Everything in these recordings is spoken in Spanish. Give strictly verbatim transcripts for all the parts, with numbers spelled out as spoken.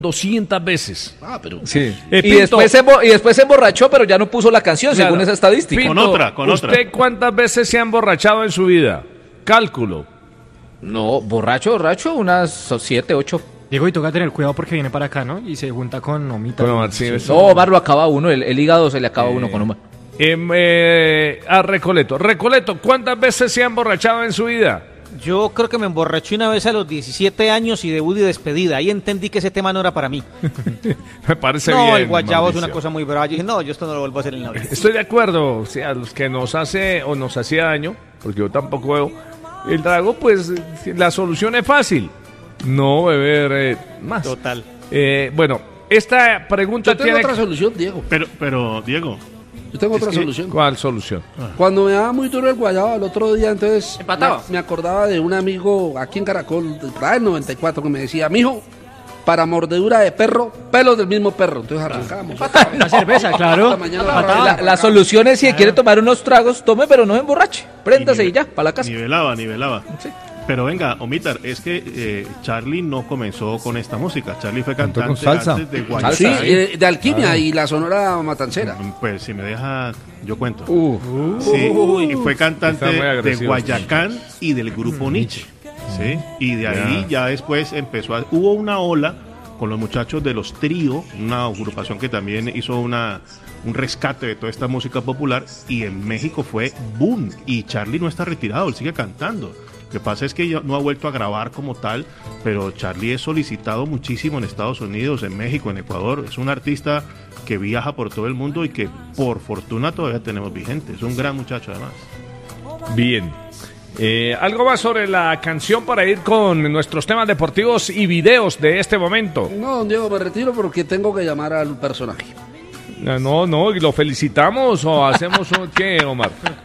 doscientas veces. Ah, pero... Sí. Eh, y, después se, embo- y después se emborrachó, pero ya no puso la canción, Claro. según esa estadística. Pinto, Con otra, con ¿usted otra. cuántas veces se ha emborrachado en su vida? Cálculo. No, borracho, borracho, unas siete, ocho. Diego, y toca tener cuidado porque viene para acá, ¿no? Y se junta con Omita. Bueno, Omar, sí, eso- No, Omar lo acaba uno, el, el hígado se le acaba Eh, uno con Omar. Em, eh, a Recoleto. Recoleto, ¿cuántas veces se ha emborrachado en su vida? Yo creo que me emborraché una vez a los diecisiete años y debut y despedida. Ahí entendí que ese tema no era para mí. Me parece no, bien. el guayabo es Mauricio. una cosa muy brava. Yo dije, no, yo esto no lo vuelvo a hacer en la vida. Estoy de acuerdo, o sea, a los que nos hace o nos hacía daño, porque yo tampoco veo el trago, pues eh, la solución es fácil, no beber eh, más. Total. Eh, bueno, esta pregunta Yo tengo tiene... otra solución, Diego. Pero, pero Diego, Yo tengo Es otra que- solución. ¿Cuál solución? Cuando me daba muy duro el guayabo el otro día, entonces Empataba. Me, me acordaba de un amigo aquí en Caracol, del noventa y cuatro, que me decía, mijo, para mordedura de perro, pelos del mismo perro. Entonces arrancamos. La cerveza, claro. Esta mañana La, la solución es, si quiere tomar unos tragos, tome, pero no se emborrache. Préndase y ya, para la casa. nivelaba, nivelaba. Sí. Pero venga, Omitar, es que eh, Charlie no comenzó con esta música. Charlie fue Cantó cantante con salsa. antes de Guayabo. Sí, eh, de Alquimia y la Sonora Matancera. Pues si me deja, yo cuento. Uh, Sí, y fue cantante Está muy de agresivo. Guayacán y del grupo Nietzsche. ¿Sí? Y de ahí ya después empezó a... Hubo una ola con los muchachos de los Trío, una agrupación que también hizo una, un rescate de toda esta música popular, y en México fue boom. Y Charlie no está retirado, él sigue cantando. Lo que pasa es que ya no ha vuelto a grabar como tal, pero Charlie es solicitado muchísimo en Estados Unidos, en México, en Ecuador. Es un artista que viaja por todo el mundo y que por fortuna todavía tenemos vigente. Es un gran muchacho además. bien. Eh, ¿Algo más sobre la canción para ir con nuestros temas deportivos y videos de este momento? No, don Diego, me retiro porque tengo que llamar al personaje. No, no, no, ¿lo felicitamos o hacemos un qué, Omar?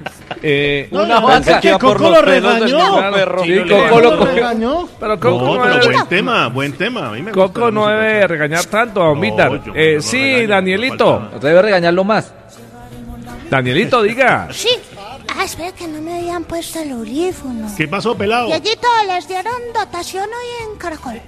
Eh, No, Una no, vaca es que que Coco lo regañó. Claro, Sí, sí, Coco lo Lo cogió. regañó. Pero Coco No, no, pero debe, buen tema, buen tema. A mí me gusta Coco la no música debe de Charlie. regañar tanto a Omar. No, yo- Eh, yo no sí, regaño, Danielito. no falta. Debe regañarlo más. Danielito, diga. Sí. Ah, espera que no me habían puesto el audífono. ¿Qué pasó, pelado? Dieguito, les dieron dotación hoy en Caracol.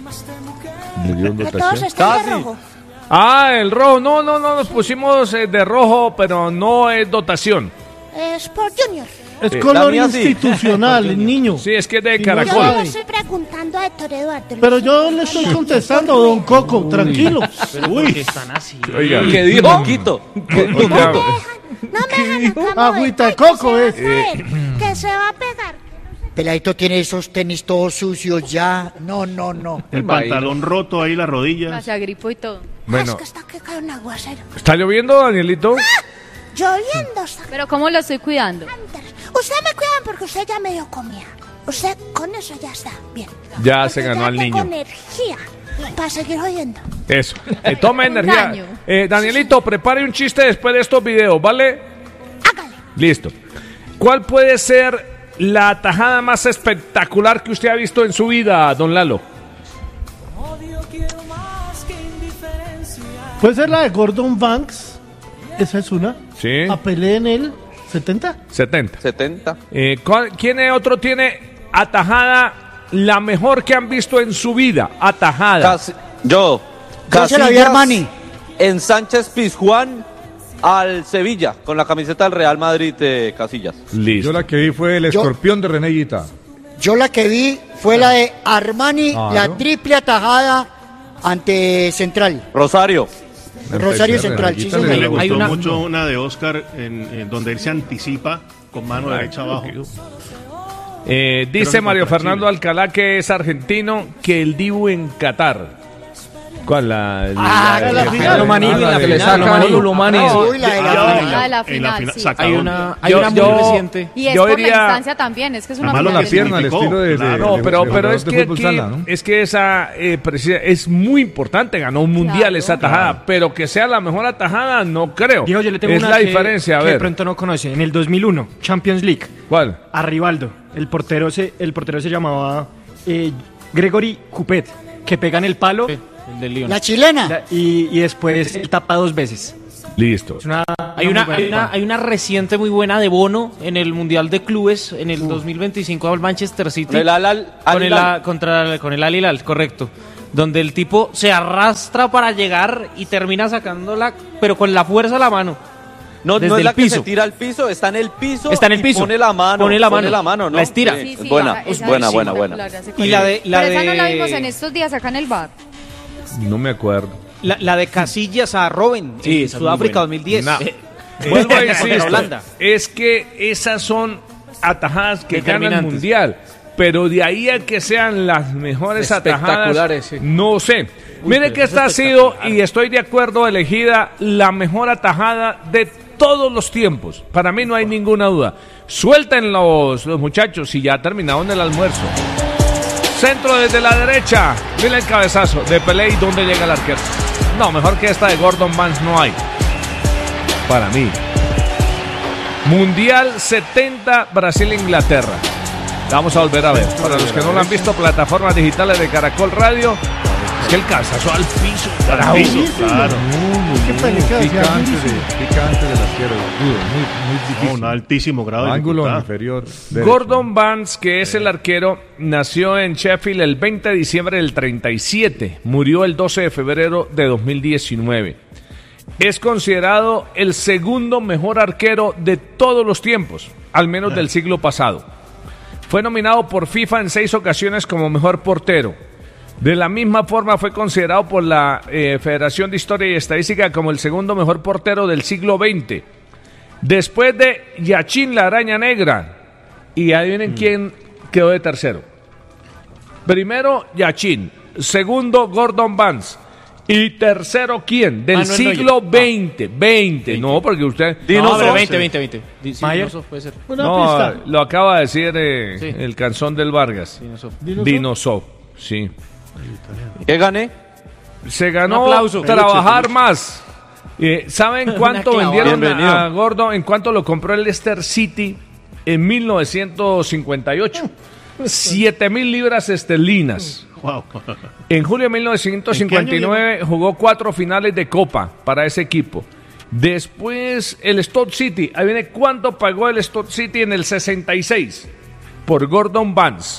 Le dieron Que todos dotación. están de rojo. Ah, el rojo. No, no, no, nos pusimos eh, de rojo, pero no es dotación. Es por Junior. Es Sí, color la mía sí. institucional, niño. Sí, es que es de Sí, Yo Caracol. sabe. le estoy preguntando a Héctor Eduardo. Pero yo le estoy contestando, don Coco, tranquilo. Pero ¿por qué están así? Oiga. ¿Qué dijo? Quito. Oiga, No me dejan acá Agüita mover. Coco Ay, es. que se va a caer, que se va a pegar. Peladito tiene esos tenis todos sucios ya. No, no, no. El pantalón roto ahí, las rodillas. Se agripó y todo. Ah, Bueno. es que está que cae un aguacero. ¿Está lloviendo, Danielito? Lloviendo está. Pero ¿cómo lo estoy cuidando? Usted me cuida porque usted ya me dio comida. Usted con eso ya está bien. Ya Porque se ganó ya al tengo niño. energía para seguir oyendo. Eso. Eh, toma energía. Daño. Eh, Danielito, prepare un chiste después de estos videos, ¿vale? Hágale. Listo. ¿Cuál puede ser la tajada más espectacular que usted ha visto en su vida, don Lalo? Puede ser la de Gordon Banks. Esa es una. Sí. Apelé en el setenta. setenta. setenta. Eh, ¿cuál- ¿Quién es otro tiene atajada la mejor que han visto en su vida? Atajada. Casi- yo. Yo se la vi a Casillas Armani. En Sánchez Pizjuán al Sevilla con la camiseta del Real Madrid de Casillas. Listo. Yo la que vi fue el Yo- escorpión de René Higuita. Yo la que vi fue la de Armani, Claro. la triple atajada ante Central. Rosario. Rosario Central, sí, Reneguita A mí señor. le gustó Hay una- mucho una de Oscar en, en donde él se anticipa con mano derecha abajo. Eh, dice Creo que Mario contra Fernando Chile. Alcalá, que es argentino, que el Dibu en Qatar. ¿Cuál? La, Ah, la- la la- final. Lomani, Ah, la la de- Que le final, saca Lomani. a Lulumani. Uy, la de la Ya, final. en la- Ah, la en la final, final, sí. sacadón. Hay una, hay Yo- una muy yo- reciente. Y es Yo por diría- la instancia también, es que es una Además, lo final La pierna, al significó, estilo de, de- claro. No, de- pero, de pero jugador es de que, fútbol aquí- sala, ¿no? es que esa eh, preci- es muy importante, ganó un mundial Claro. esa atajada, pero que sea la mejor atajada, no creo. Diego, yo le tengo es una la que, diferencia, a que de ver. pronto no conoce. En el dos mil uno, Champions League, ¿Cuál? a Rivaldo, el portero se, el portero se llamaba eh, Gregory Coupet, que pega en el palo El del Lyon. La chilena. la- y, y después él tapa dos veces. Listo. Es una, Hay una, muy buena hay, una, tapada. hay una reciente muy buena de Bono en el Mundial de Clubes en el dos mil veinticinco al Manchester City. Con el Al- Al- Con el, Al- A- contra, con el Al Hilal, correcto. donde el tipo se arrastra para llegar y termina sacándola, pero con la fuerza de la mano. No, desde no es el la que piso. se tira al piso, está en el piso. Está en el y piso. Pone la mano. Pone la mano. Pone la mano, ¿no? La estira. Sí, Sí, sí, es buena, baja, es esa buena, es buena, espectacular, buena. esa Y la de la Pero esa no la de vimos en estos días acá en el bar. No me acuerdo. la, la de Casillas a Robben Sí, en esa es Sudáfrica muy dos mil diez. No. Eh, Vuelvo a contra insistir, Holanda. es que esas son atajadas que ganan el Determinantes. mundial, pero de ahí a que sean las mejores atajadas, Espectaculares, sí. no sé. Mire pero que es esta ha sido, y estoy de acuerdo, elegida la mejor atajada de todos los tiempos. Para mí no hay ninguna duda. Suelten los, los muchachos y ya terminaron el almuerzo. Centro desde la derecha. Mira el cabezazo de Pelé y dónde llega el arquero. No, mejor que esta de Gordon Banks no hay. Para mí. Mundial setenta, Brasil-Inglaterra. Vamos a volver a ver. Para los que no lo han visto, plataformas digitales de Caracol Radio. Es que el cabezazo al piso. Al piso, claro. Qué pelicado, Picante, de, picante del arquero. Duro, muy, muy No, difícil. un altísimo grado de Ángulo dificultad. inferior. derecho. Gordon Banks, que es el arquero, nació en Sheffield el veinte de diciembre del treinta y siete. Murió el doce de febrero de dos mil diecinueve. Es considerado el segundo mejor arquero de todos los tiempos, al menos del siglo pasado. Fue nominado por FIFA en seis ocasiones como mejor portero. De la misma forma fue considerado por la eh, Federación de Historia y Estadística como el segundo mejor portero del siglo veinte. Después de Yachín la Araña Negra. Y adivinen quién quedó de tercero. Primero Yachín, segundo Gordon Banks. Y tercero, ¿quién? Del Manuel siglo Neuer. veinte. veinte, no, porque usted... No, Dinosaur. pero veinte, veinte, veinte. Mayer. puede ser. Una No, pista. lo acaba de decir eh, Sí. el canzón del Vargas. Dinosaur. Dinosaur, sí. ¿Qué gané? Se ganó Un aplauso. trabajar Peluche, más. Eh, ¿Saben cuánto clavada. vendieron Bienvenido. a, a Gordon? ¿En cuánto lo compró el Leicester City en mil novecientos cincuenta y ocho? Siete mil libras esterlinas. Wow. En julio de mil novecientos cincuenta y nueve jugó cuatro finales de Copa para ese equipo. Después el Stoke City. Ahí viene cuánto pagó el Stoke City en el sesenta y seis por Gordon Banks.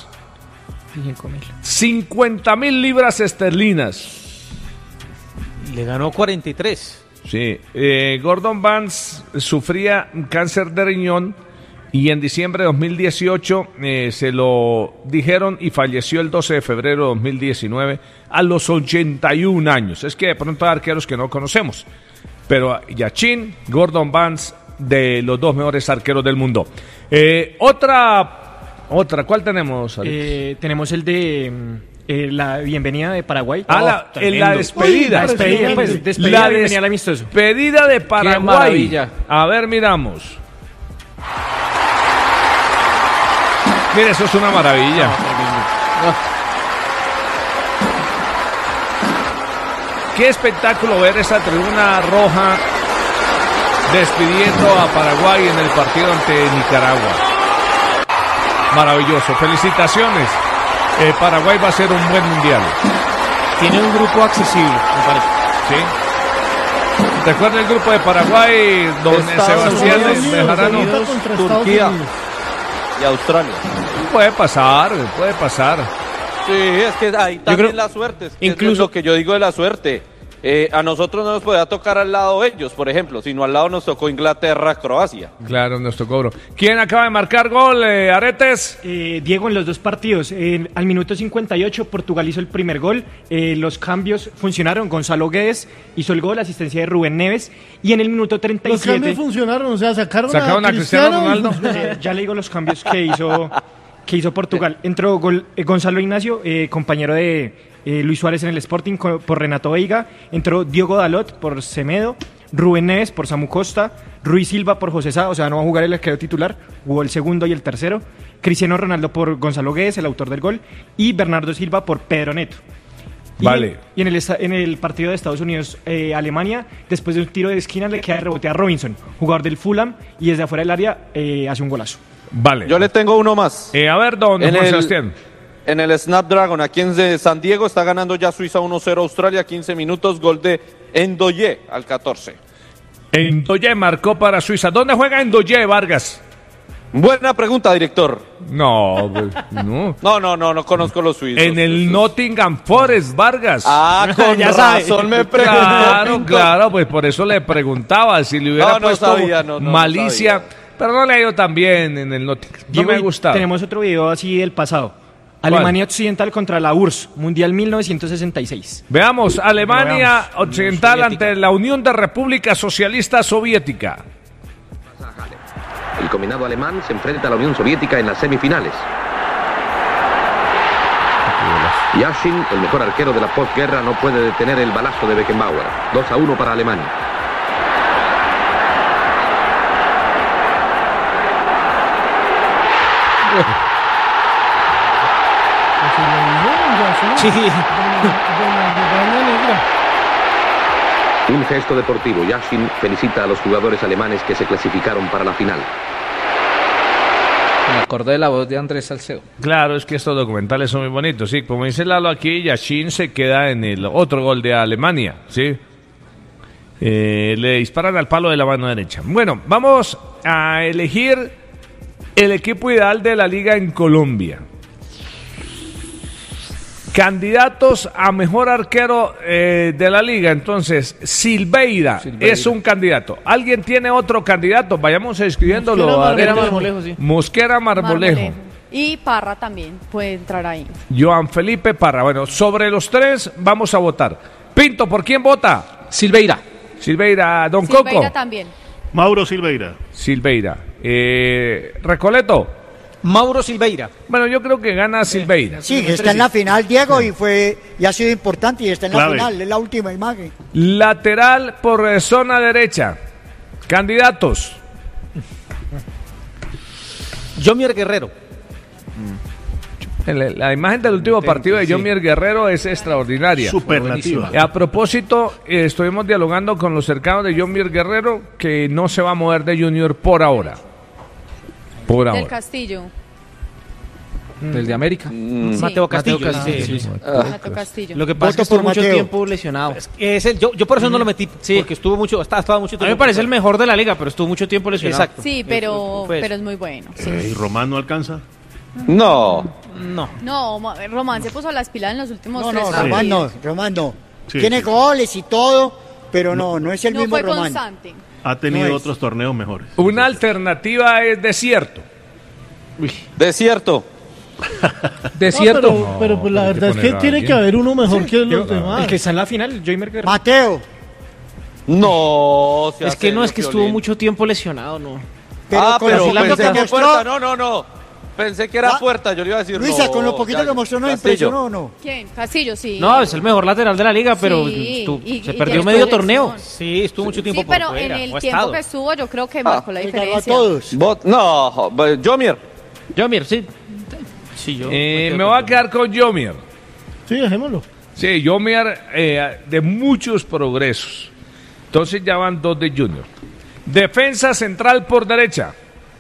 cincuenta mil libras esterlinas. Le ganó cuarenta y tres. Sí, eh, Gordon Banks sufría cáncer de riñón y en diciembre de dos mil dieciocho eh, se lo dijeron y falleció el doce de febrero de dos mil diecinueve a los ochenta y un años. Es que de pronto hay arqueros que no conocemos, pero Yachín, Gordon Banks, de los dos mejores arqueros del mundo. Eh, otra, otra, ¿cuál tenemos, Alex? Eh, tenemos el de mm, eh, la bienvenida de Paraguay. Ah, Oh, la, en tremendo. la despedida. Uy, despedida, pues, despedida, La bienvenida al amistoso. despedida de Paraguay. maravilla. A ver, miramos. Mira, eso es una maravilla. Qué espectáculo ver esa tribuna roja despidiendo a Paraguay en el partido ante Nicaragua. Maravilloso. Felicitaciones. Eh, Paraguay va a ser un buen mundial. Tiene un grupo accesible, me parece. ¿Sí? ¿Recuerda el grupo de Paraguay, don Estados Sebastián Unidos, Bejarano? Unidos contra Estados Turquía Unidos. y Australia. Puede pasar, puede pasar. Sí, es que ahí también creo- la suerte. Es que incluso- es lo que yo digo de la suerte. Eh, a nosotros no nos podía tocar al lado ellos, por ejemplo, sino al lado nos tocó Inglaterra, Croacia. Claro, nuestro cobro. ¿Quién acaba de marcar gol, eh, Aretes? Eh, Diego, en los dos partidos, eh, al minuto cincuenta y ocho Portugal hizo el primer gol, eh, los cambios funcionaron, Gonzalo Guedes hizo el gol, asistencia de Rubén Neves, y en el minuto treinta y Los cambios siete funcionaron, o sea, sacaron, Sacaron a Cristiano Ronaldo. eh, ya le digo los cambios que hizo, que hizo Portugal. Entró gol, eh, Gonzalo Ignacio, eh, compañero de eh, Luis Suárez en el Sporting co- por Renato Veiga, entró Diogo Dalot por Semedo, Rubén Neves por Samu Costa, Ruiz Silva por José Sá, o sea, no va a jugar el arquero titular, jugó el segundo y el tercero, Cristiano Ronaldo por Gonzalo Guedes, el autor del gol, y Bernardo Silva por Pedro Neto. Y Vale. en- Y en el, esta- en el partido de Estados Unidos-Alemania, después de un tiro de esquina, le queda de rebote a Robinson, jugador del Fulham, y desde afuera del área eh, hace un golazo. Vale. Yo le tengo uno más. Eh, a ver, don En Juan el- Sebastián. En el Snapdragon, aquí en de San Diego, está ganando ya Suiza uno cero Australia, quince minutos, gol de Endoye al catorce. Endoye marcó para Suiza. ¿Dónde juega Endoye, Vargas? Buena pregunta, director. No, pues, no. No, no, no, no conozco los suizos. En el Nottingham Forest, Vargas. Ah, con Ya razón sabe. me preguntó. Claro, claro, pues por eso le preguntaba si le hubiera No, no puesto sabía, no, no, no malicia. sabía. Pero no le ha ido tan bien en el Nottingham. No Diego, me ha y gustado. Tenemos otro video así del pasado. ¿Cuál? Alemania Occidental contra la U R S S, Mundial mil novecientos sesenta y seis. Veamos, Alemania Veamos. Occidental ante la Unión de Repúblicas Socialistas Soviética. El combinado alemán se enfrenta a la Unión Soviética en las semifinales. Yashin, el mejor arquero de la posguerra, no puede detener el balazo de Beckenbauer. dos a uno para Alemania. Sí. Un gesto deportivo. Yashin felicita a los jugadores alemanes que se clasificaron para la final. Me acordé de la voz de Andrés Salcedo. Claro, es que estos documentales son muy bonitos, sí. Como dice Lalo aquí, Yashin se queda en el otro gol de Alemania, sí. Eh, le disparan al palo de la mano derecha. Bueno, vamos a elegir el equipo ideal de la liga en Colombia. Candidatos a mejor arquero eh, de la liga. Entonces, Silveira, Silveira es un candidato. ¿Alguien tiene otro candidato? Vayamos escribiéndolo. Mosquera Adentro. Marmolejo, sí. Mosquera Marmolejo. Y Parra también puede entrar ahí. Joan Felipe Parra. Bueno, sobre los tres vamos a votar. Pinto, ¿por quién vota? Silveira. Silveira, Don Silveira Coco. también. Mauro Silveira. Silveira. Eh, Recoleto. Mauro Silveira. Bueno, yo creo que gana Silveira. Sí, está en la final, Diego, y fue y ha sido importante y está en la Clave. final, es la última imagen. Lateral por eh, zona derecha. Candidatos. Jomier Guerrero. La, la imagen del último partido de Jomier Guerrero es extraordinaria. Superlativa. A propósito, eh, estuvimos dialogando con los cercanos de Jomier Guerrero que no se va a mover de Junior por ahora. Por Del ahora. Castillo. Del de América. Mm. Mateo Castillo. Mateo Castillo, sí. sí, sí. Mateo Castillo. Lo que pasa es que estuvo mucho tiempo lesionado. Es el, yo, yo por eso no lo metí, porque estuvo mucho, estaba, estaba mucho A tiempo. mí me parece el mejor de la liga, pero estuvo mucho tiempo lesionado. Exacto. Sí, pero, Pues. pero es muy bueno. sí. Eh, ¿Y Román no alcanza? No. No. No, Ma- Román se puso a las pilas en los últimos No, tres no, partidos. Román no, Román no. Sí, Tiene sí. goles y todo, pero no, no es el No mismo fue Román. constante. Ha tenido No es. otros torneos mejores. Una alternativa es Desierto. Desierto. Desierto. No, pero, pero pues la hay que verdad es que poner a tiene alguien. que haber uno mejor que los Yo- demás. El que está en la final, Joimer Guerrero. Mateo, No. sea Es que no, serio, es que estuvo Piolín. mucho tiempo lesionado, no. pero ah, con pero lo poquito pensé que que mostró, puerta. No, no, no. Pensé que era Ah, puerta. Yo le iba a decir Luisa, no, con lo poquito Gallo. que mostró, ¿no Castillo. impresionó o no? ¿Quién? Castillo, sí. No, es el mejor lateral de la liga, pero Sí, estuvo- y- se y perdió ya medio estuvo torneo. lesión. Sí, estuvo mucho tiempo Sí, por pero fuera, en el o tiempo estado. que estuvo yo creo que marcó la Le ganó a diferencia. todos. Bot- no, b- Jomier. Jomier, sí. Sí, yo. Eh, me voy a quedar con Jomier. Sí, dejémoslo. Sí, Jomier eh, de muchos progresos. Entonces ya van dos de Junior. Defensa central por derecha.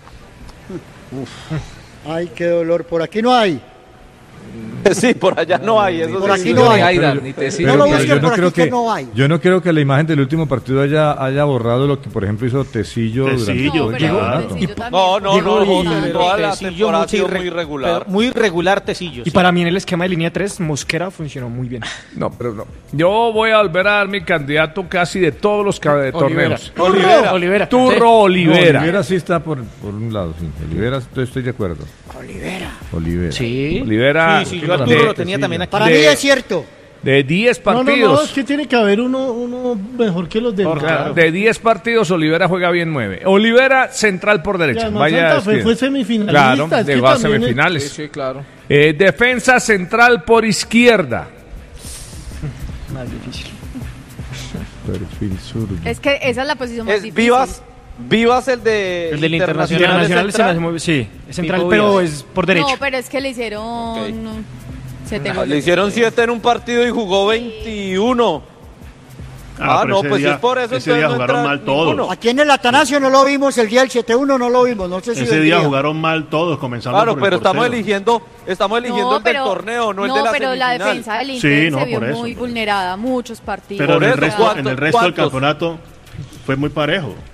Ay, qué dolor, por aquí no hay. Sí, por allá no hay. Eso Por sí. aquí no hay. Aida, Pero- ni te pero- sigo. No lo pero busquen yo no por creo aquí que que no hay. yo no creo que la imagen del último partido haya haya borrado lo que por ejemplo hizo Tecillo, durante Tecillo, todo No, el pero campeonato. Tecillo también No, no, fue no, Llegó constante. y- toda la Tecillo, temporada ha mucho sido irre- muy regular. pero Muy regular Tecillo. Y sí. para mí en el esquema de línea tres, Mosquera funcionó muy bien. No, pero no. Yo voy a volver a dar mi candidato casi de todos los ca- de torneos. Olivera. Olivera. Turro No, Olivera. Olivera sí está por, por un lado, sí. Olivera estoy, estoy de acuerdo. Olivera. Olivera. Sí. Olivera. Sí, sí, yo al de- Turro lo tenía también aquí. Para De- mí es cierto. De diez No, no, partidos. no, es que tiene que haber uno, uno mejor que los demás. Claro, de diez partidos, Olivera juega bien nueve. Olivera, central por Y derecha. además Vaya, Santa es Fe que- fue semifinalista. Claro, es que llegó a también es- semifinales. Sí, sí, claro. Eh, defensa central por izquierda. Más difícil. Perfil zurdo. Es que esa es la posición más Es difícil. Vivas, Vivas el de El del Internacional, Internacional Internacional se me central. hace muy- sí, es central, Pipo pero Vivas. es por derecho. No, pero es que le hicieron Ok. no, siete Ah, goles. Le hicieron siete en un partido y jugó veintiuno. Ah, pero no, ese pues día- si es por eso, ese entonces día no jugaron entra mal todos. ninguno. Aquí en el Atanasio no lo vimos, el día del siete uno no lo vimos, no sé si Ese día vendría. jugaron mal todos, comenzando Claro, por el pero estamos portero. eligiendo, estamos eligiendo el del torneo, no, el de la pero la semifinal. defensa del Inter Sí, no, se vio por eso. muy vulnerada, muchos partidos. Pero Por en el eso, resto, ¿cuánto- en el resto del cuántos? campeonato fue muy parejo.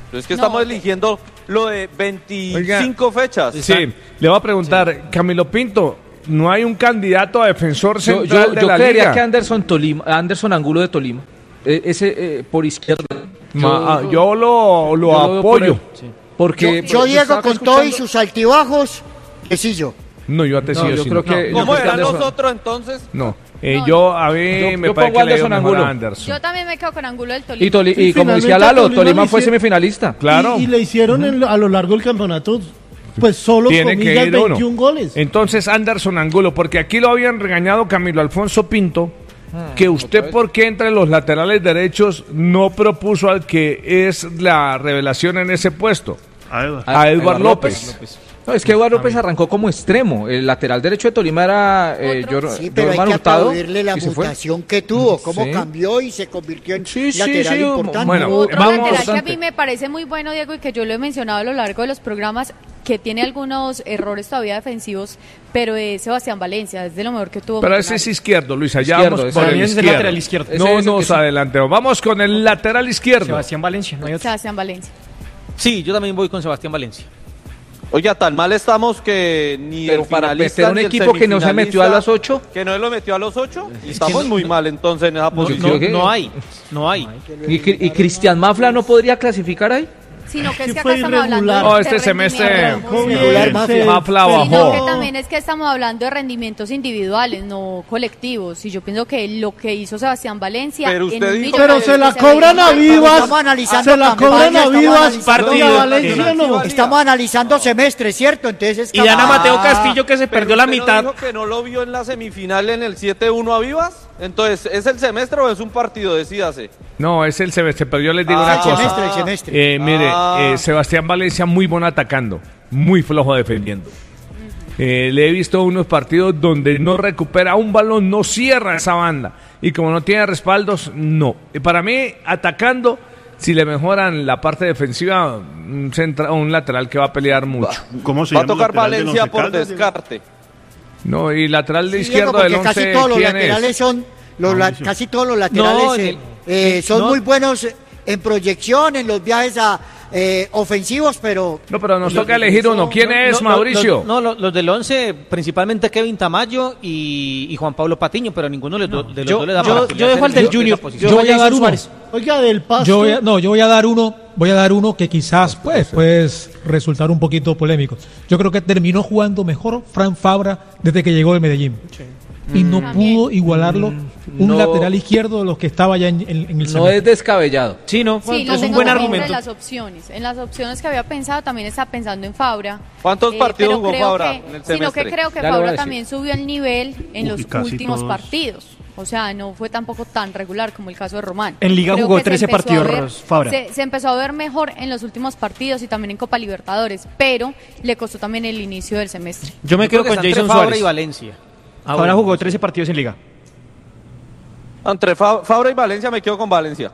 Es que estamos No. eligiendo lo de veinticinco fechas. Sí, le voy a preguntar, Camilo Pinto, ¿no hay un candidato a defensor Yo, central yo, de yo la creería liga? que Anderson Tolima, Anderson Angulo de Tolima, eh, ese eh, por izquierda. Ma- ah, yo lo, lo yo veo por apoyo. él, sí. Porque Yo, pues, Diego, estaba con escuchando- todo y sus altibajos, Tecillo. No, yo a Tecillo No, yo sí creo no. que- ¿Cómo creo que eran Anderson- los otros entonces? No, eh, No, yo a mí Yo- me yo parece pongo que le dio Anderson mejor a Angulo. Anderson. Yo también me quedo con Angulo del Tolima. Y, Toli- Sí, y como decía finalmente Lalo, Tolima Tolima le fue hicieron- semifinalista. Claro. Y, y le hicieron en lo- a lo largo del campeonato, pues solo Tiene que comillas, ir uno. veintiún goles. Entonces Anderson Angulo, porque aquí lo habían regañado Camilo Alfonso Pinto, que usted por qué entre los laterales derechos no propuso al que es la revelación en ese puesto, A Edward. a Edward López. No, es que Eduardo López arrancó como extremo. El lateral derecho de Tolima era eh, Yor- Sí, pero hay Jorman que Hurtado, aplaudirle la y se fue. mutación que tuvo, cómo Sí. cambió y se convirtió en Sí, sí, lateral sí, importante. bueno, Otro Vamos, lateral que a bastante. mí me parece muy bueno, Diego, y que yo lo he mencionado a lo largo de los programas, que tiene algunos errores todavía defensivos, pero es Sebastián Valencia, es de lo mejor que tuvo. Pero ese Millonarios. es izquierdo, Luis, allá Izquierdo, vamos ese por el también es el izquierdo. lateral izquierdo. Ese No es el nos que sí. adelantemos, vamos con el lateral izquierdo. Sebastián Valencia, no hay otro. Sebastián Valencia. Sí, yo también voy con Sebastián Valencia. Oiga, tan mal estamos que ni Pero el para finalista meter un ni el equipo que no se metió a semifinalista- las ocho. Que no lo metió a los ocho. Es Estamos que no- muy mal entonces en esa No, posición. creo que- no hay, no hay. ¿Y, Cri- y Cristian Mafla no podría clasificar ahí? Sino que es Sí que acá fue estamos hablando irregular. de No, este de semestre rendimiento. Arrancó bien, Regular se- Mafia. Mafla pero- bajó. Sino que también es que estamos hablando de rendimientos individuales, no colectivos. Y yo pienso que lo que hizo Sebastián Valencia. Pero en usted un dijo- Pero Millonarios se la que cobran a veía- Vivas. Estamos analizando Se la campaña, cobran a estamos Vivas. analizando Partido. la Valencia no. Estamos analizando semestre, ¿cierto? Entonces es Y dan a capaz- Mateo Castillo que se Pero perdió la usted no mitad. dijo que no lo vio en la semifinal en el siete uno a Vivas. Entonces, ¿es el semestre o es un partido? Decídase. No, es el semestre, pero yo les digo Ah, una el cosa. semestre, el semestre. Eh, mire, Ah. eh, Sebastián Valencia muy bueno atacando, muy flojo defendiendo. Eh, le he visto unos partidos donde no recupera un balón, no cierra esa banda. Y como no tiene respaldos, no. Y para mí, atacando, si le mejoran la parte defensiva, un, centra- un lateral que va a pelear mucho. ¿Cómo se Va a llama el tocar lateral del Valencia Once por Caldas? descarte. No, y lateral de Sí, izquierdo Diego, del porque casi once, todos los ¿quién laterales es? son los la- Mauricio. casi todos los laterales No, en eh, el- eh, son no. muy buenos en proyección, en los viajes a, eh, ofensivos, pero No, pero nos Lo- toca elegir uno. ¿Quién No, es, no, no, Mauricio? los- No, los, los del once, principalmente Kevin Tamayo y, y Juan Pablo Patiño, pero ninguno de los, de los Yo- dos le da yo- para yo pelear dejo al en del esa Junior. posición. Yo voy a dar Jason uno. Suárez. Oiga, del pasto. Yo voy a- no, yo voy a dar uno, voy a dar uno que quizás pues, puede resultar un poquito polémico. Yo creo que terminó jugando mejor Fran Fabra desde que llegó de Medellín. Y no pudo igualarlo un no. lateral izquierdo de los que estaba ya en, en- en el No semestre. es descabellado. Sí, no, Sí, lo es un tengo buen también argumento. entre las opciones. En las opciones que había pensado también estaba pensando en Fabra. ¿Cuántos Eh, partidos pero jugó creo Fabra que- en el Sino semestre? que creo que Ya lo voy a Fabra decir. también subió el nivel en Uy, los casi últimos todos. partidos. O sea, no fue tampoco tan regular como el caso de Román. En Liga Creo jugó que se trece empezó a partidos, ver- Fabra. Se, se empezó a ver mejor en los últimos partidos y también en Copa Libertadores, pero le costó también el inicio del semestre. Yo me Yo creo quedo que con está entre Jason Fabra Suárez. y Valencia. Ahora bueno. jugó trece partidos en Liga. Entre Fa- Fabra y Valencia me quedo con Valencia.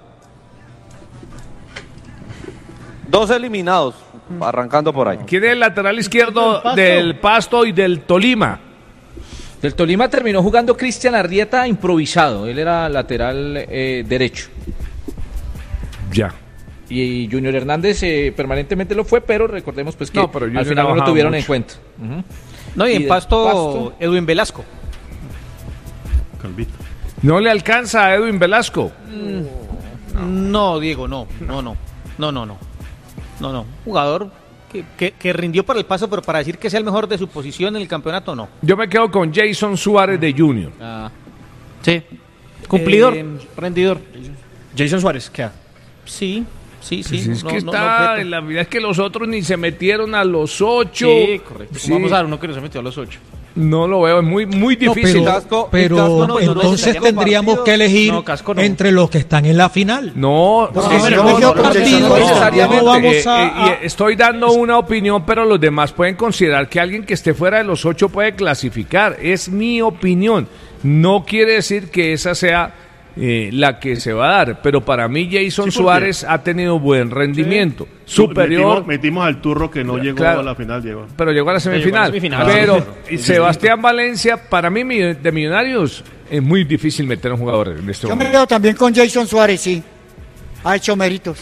Dos eliminados, arrancando por ahí. ¿Quién es el lateral izquierdo Del Pasto. del Pasto y del Tolima? Del Tolima terminó jugando Cristian Arrieta improvisado. Él era lateral eh, derecho. Ya. Y Junior Hernández eh, permanentemente lo fue, pero recordemos pues que No, pero al Junior final ha no lo bajado tuvieron mucho. en cuenta. Ujú. No, y, Y en del Pasto, Pasto. Edwin Velasco. Calvito. No le alcanza a Edwin Velasco. No, Diego, no, no, no, no, no, no, no, no. Jugador que, que, que rindió para el Pasto, pero para decir que sea el mejor de su posición en el campeonato, no. Yo me quedo con Jason Suárez de Junior. Ah, Sí. Cumplidor. Eh, rendidor. Jason Suárez, ¿qué? Sí, sí, sí. Pues es no, que no, está, no, en la vida es que los otros ni se metieron a los ocho. Sí, correcto. Sí. Vamos a dar uno que no se metió a los ocho. No lo veo, es muy, muy No, difícil. pero Casco- pero Casco no, entonces no, no, tendríamos partidos. que elegir No, Casco no. entre los que están en la final. No, No, sí, yo sí, me no, quedo no, con no, Jason no, Suárez. necesariamente. No vamos Eh, a- eh, y estoy dando una opinión, pero los demás pueden considerar que alguien que esté fuera de los ocho puede clasificar. Es mi opinión. No quiere decir que esa sea eh, la que se va a dar, pero para mí Jason Sí, porque- Suárez ha tenido buen rendimiento, superior. Metimos, metimos al turro que no llegó Claro. a la final, Diego. Pero llegó a la semifinal. semifinal. Pero Claro. y Sebastián Valencia, para mí mi- de Millonarios, es muy difícil meter a un jugador en este yo me momento. quedo también con Jason Suárez, sí. Ha hecho méritos.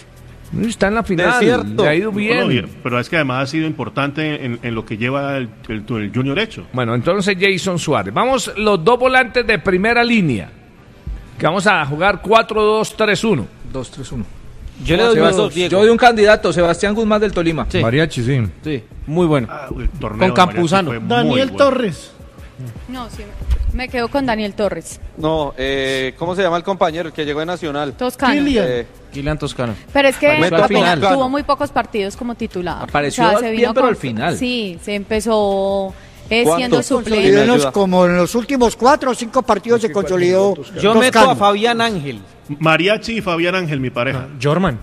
Está en la final, le ha ido bien. Bueno, pero es que además ha sido importante en, en lo que lleva el, el, el Junior hecho. Bueno, entonces Jason Suárez. Vamos los dos volantes de primera línea, que vamos a jugar cuatro dos tres uno. dos tres uno. Yo le doy Sebast- dos, Diego. Yo doy un candidato, Sebastián Guzmán del Tolima. Sí. Mariachi, sí. Sí, muy bueno. Ah, el torneo Con de Campuzano. Mariachi fue muy Daniel bueno. Torres. No, sí, me quedo con Daniel Torres. No, eh, ¿cómo se llama el compañero el que llegó de Nacional? Toscano. Kilian. Eh, Kylian Toscano. Pero es que Apareció al apenas final. tuvo muy pocos partidos como titular. Apareció se bien, vino pero con- al final. Sí, se empezó eh, ¿Cuántos? siendo Y suplente. de los- ayuda. como en los últimos cuatro o cinco partidos se consolidó. Yo meto Toscano. a Fabián Ángel. Mariachi y Fabián Ángel, mi pareja. Jorman.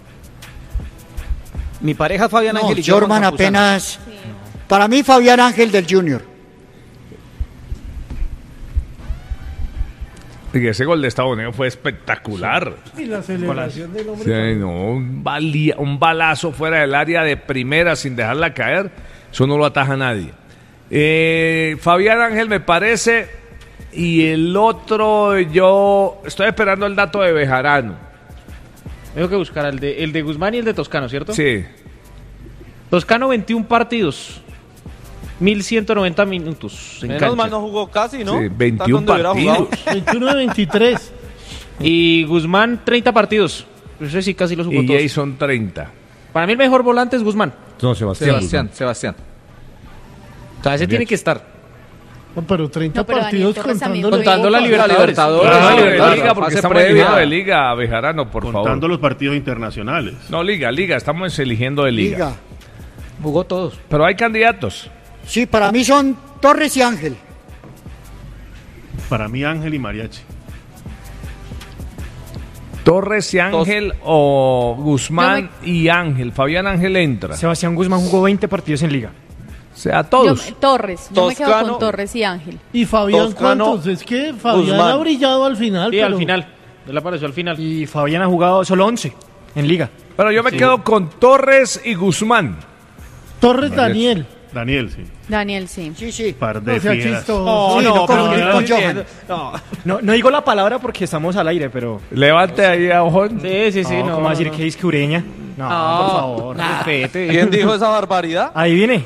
Mi pareja es Fabián No, Ángel y Jorman Campuzano. apenas. Para mí, Fabián Ángel del Junior. Y ese gol de Estados Unidos fue espectacular. Y la celebración del hombre. Sí, no, un, balía- un balazo fuera del área de primera sin dejarla caer, eso no lo ataja nadie. Eh, Fabián Ángel me parece, y el otro yo estoy esperando el dato de Bejarano. Tengo que buscar el de, el de Guzmán y el de Toscano, ¿cierto? Sí, Toscano veintiún partidos. mil ciento noventa minutos en Menos cancha. mal no jugó casi, ¿no? sí, Está veintiún donde hubiera partidos. jugado. veintiuno de veintitrés. Y Guzmán treinta partidos. Ese sí casi los jugó Y todos. Jason treinta. Para mí el mejor volante es Guzmán. No, Sebastián. Sebastián, Guzmán. Sebastián. O sea, ese tiene que estar. No, pero treinta No, pero partidos Daniel Torres también contando, jugó. Contando la Libertadores. Libertadores. Claro, Ah, de Libertadores. liga, porque fase estamos previa. eligiendo de liga, Bejarano, por Contando favor. los partidos internacionales. No, liga, liga, estamos eligiendo de liga. Liga. Jugó todos. Pero hay candidatos. Sí, para mí son Torres y Ángel. Para mí, Ángel y Mariachi. Torres y Ángel o Guzmán y Ángel. Fabián Ángel entra. Sebastián Guzmán jugó veinte partidos en liga. O sea, Yo- todos. Torres, yo me quedo Toscano. con Torres y Ángel. ¿Y Fabián Toscano, cuántos? Es que Fabián Guzmán. ha brillado al final. Sí, pero al final. Él apareció al final. Y Fabián ha jugado solo once en liga. Pero yo me Sí. quedo con Torres y Guzmán. Torres Daniel. Daniel, sí. Daniel, sí. Sí, sí. Par de No sea fieras. chistoso. Sí, no confundir no, con no, Johan. No, No, no digo la palabra porque estamos al aire, pero. Levante ahí a ojón. sí, sí, sí. no, No, ¿cómo no, decir no. que es que Ureña? No, por favor. Respete. ¿Quién dijo esa barbaridad? Ahí viene.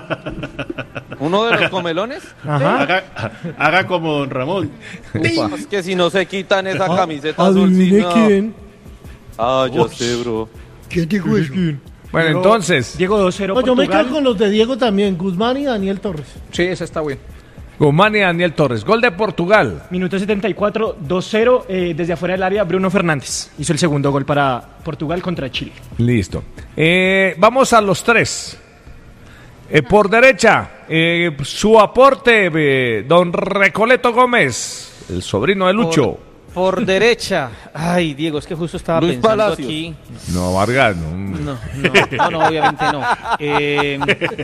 ¿Uno de los comelones? Ajá. Haga, haga como don Ramón. Es que si no se quitan esa camiseta azul, Adivine sí, no. quién. Ah, yo sé, bro. ¿Quién dijo eso? Bueno, Diego- entonces, Diego dos cero No, yo me Portugal. quedo con los de Diego también, Guzmán y Daniel Torres. Sí, ese está bien. Guzmán y Daniel Torres. Gol de Portugal. Minuto setenta y cuatro, dos cero. Eh, desde afuera del área, Bruno Fernández hizo el segundo gol para Portugal contra Chile. Listo. Eh, vamos a los tres. Eh, por derecha, eh, su aporte, eh, don Recoleto Gómez, el sobrino de Lucho. Por, por derecha. Ay, Diego, es que justo estaba Luis pensando Palacios. aquí. No, Vargas, no. No, no, no, no, obviamente no. Eh,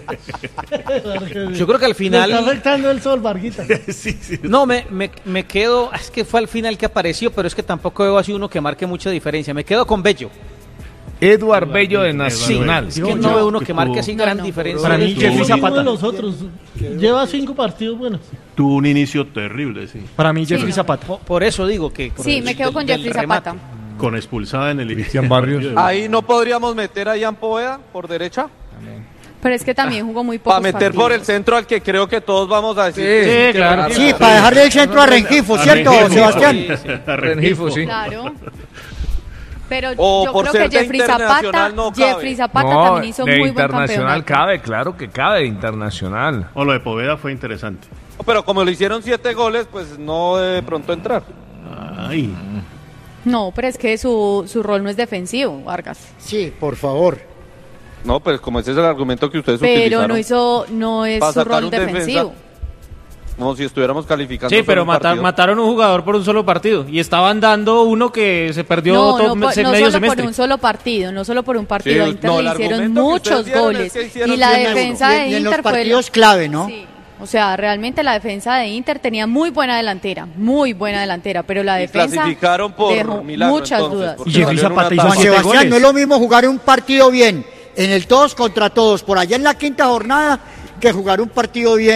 yo creo que al Le está final. afectando el sol, Varguita. No, me, me, me quedo. Es que fue al final que apareció, pero es que tampoco veo así uno que marque mucha diferencia. Me quedo con Bello. Eduard Bello de Sí, Nacional. es que no veo uno que marque así gran diferencia. Para mí, Es Jeffrey uno de Zapata. los otros. Lleva cinco partidos buenos. Tuvo un inicio terrible, sí. Para mí, Jeffrey Zapata. Por, por eso digo que. por Sí, el- me quedo del- con del Jeffrey remate. Zapata. Con expulsada en el Cristian Barrios. Ahí no podríamos meter a Ian Poveda por derecha. Pero es que también jugó muy pocos Para meter partidos. por el centro al que creo que todos vamos a decir. Sí, que- claro. Sí, para dejarle el centro a Rengifo, ¿cierto, Rengifo. Sebastián? Sí, sí. Rengifo, sí. Claro. Pero O yo por creo ser que de Jeffrey Zapata, internacional no cabe. Jeffrey Zapata No, también hizo de muy buen internacional campeonato. cabe, claro que cabe de internacional. O lo de Poveda fue interesante. Pero como le hicieron siete goles, pues no de pronto entrar. Ay. No, pero es que su, su rol no es defensivo, Vargas. Sí, por favor. No, pues como ese es el argumento que ustedes Pero utilizaron. no hizo, no es Para su sacar rol un defensa. defensivo. Como si estuviéramos calificando. Sí, solo pero un mata- partido. mataron un jugador por un solo partido. Y estaban dando uno que se perdió No, todo no, po- se- no medio solo semestre. por un solo partido, no solo por un partido. Sí, a Inter no, le el hicieron argumento que muchos ustedes dieron goles. es que hicieron Y la cien euros. defensa Y- de y en los Inter fue... partidos clave, ¿no? Sí. O sea, realmente la defensa de Inter tenía muy buena delantera, muy buena delantera, pero la Y defensa clasificaron por dejó milagro, muchas entonces, dudas. porque Y Jeffrey salieron Zapata hizo una Juan siete Sebastián, goles. no es lo mismo jugar un partido bien en el todos contra todos por allá en la quinta jornada que jugar un partido bien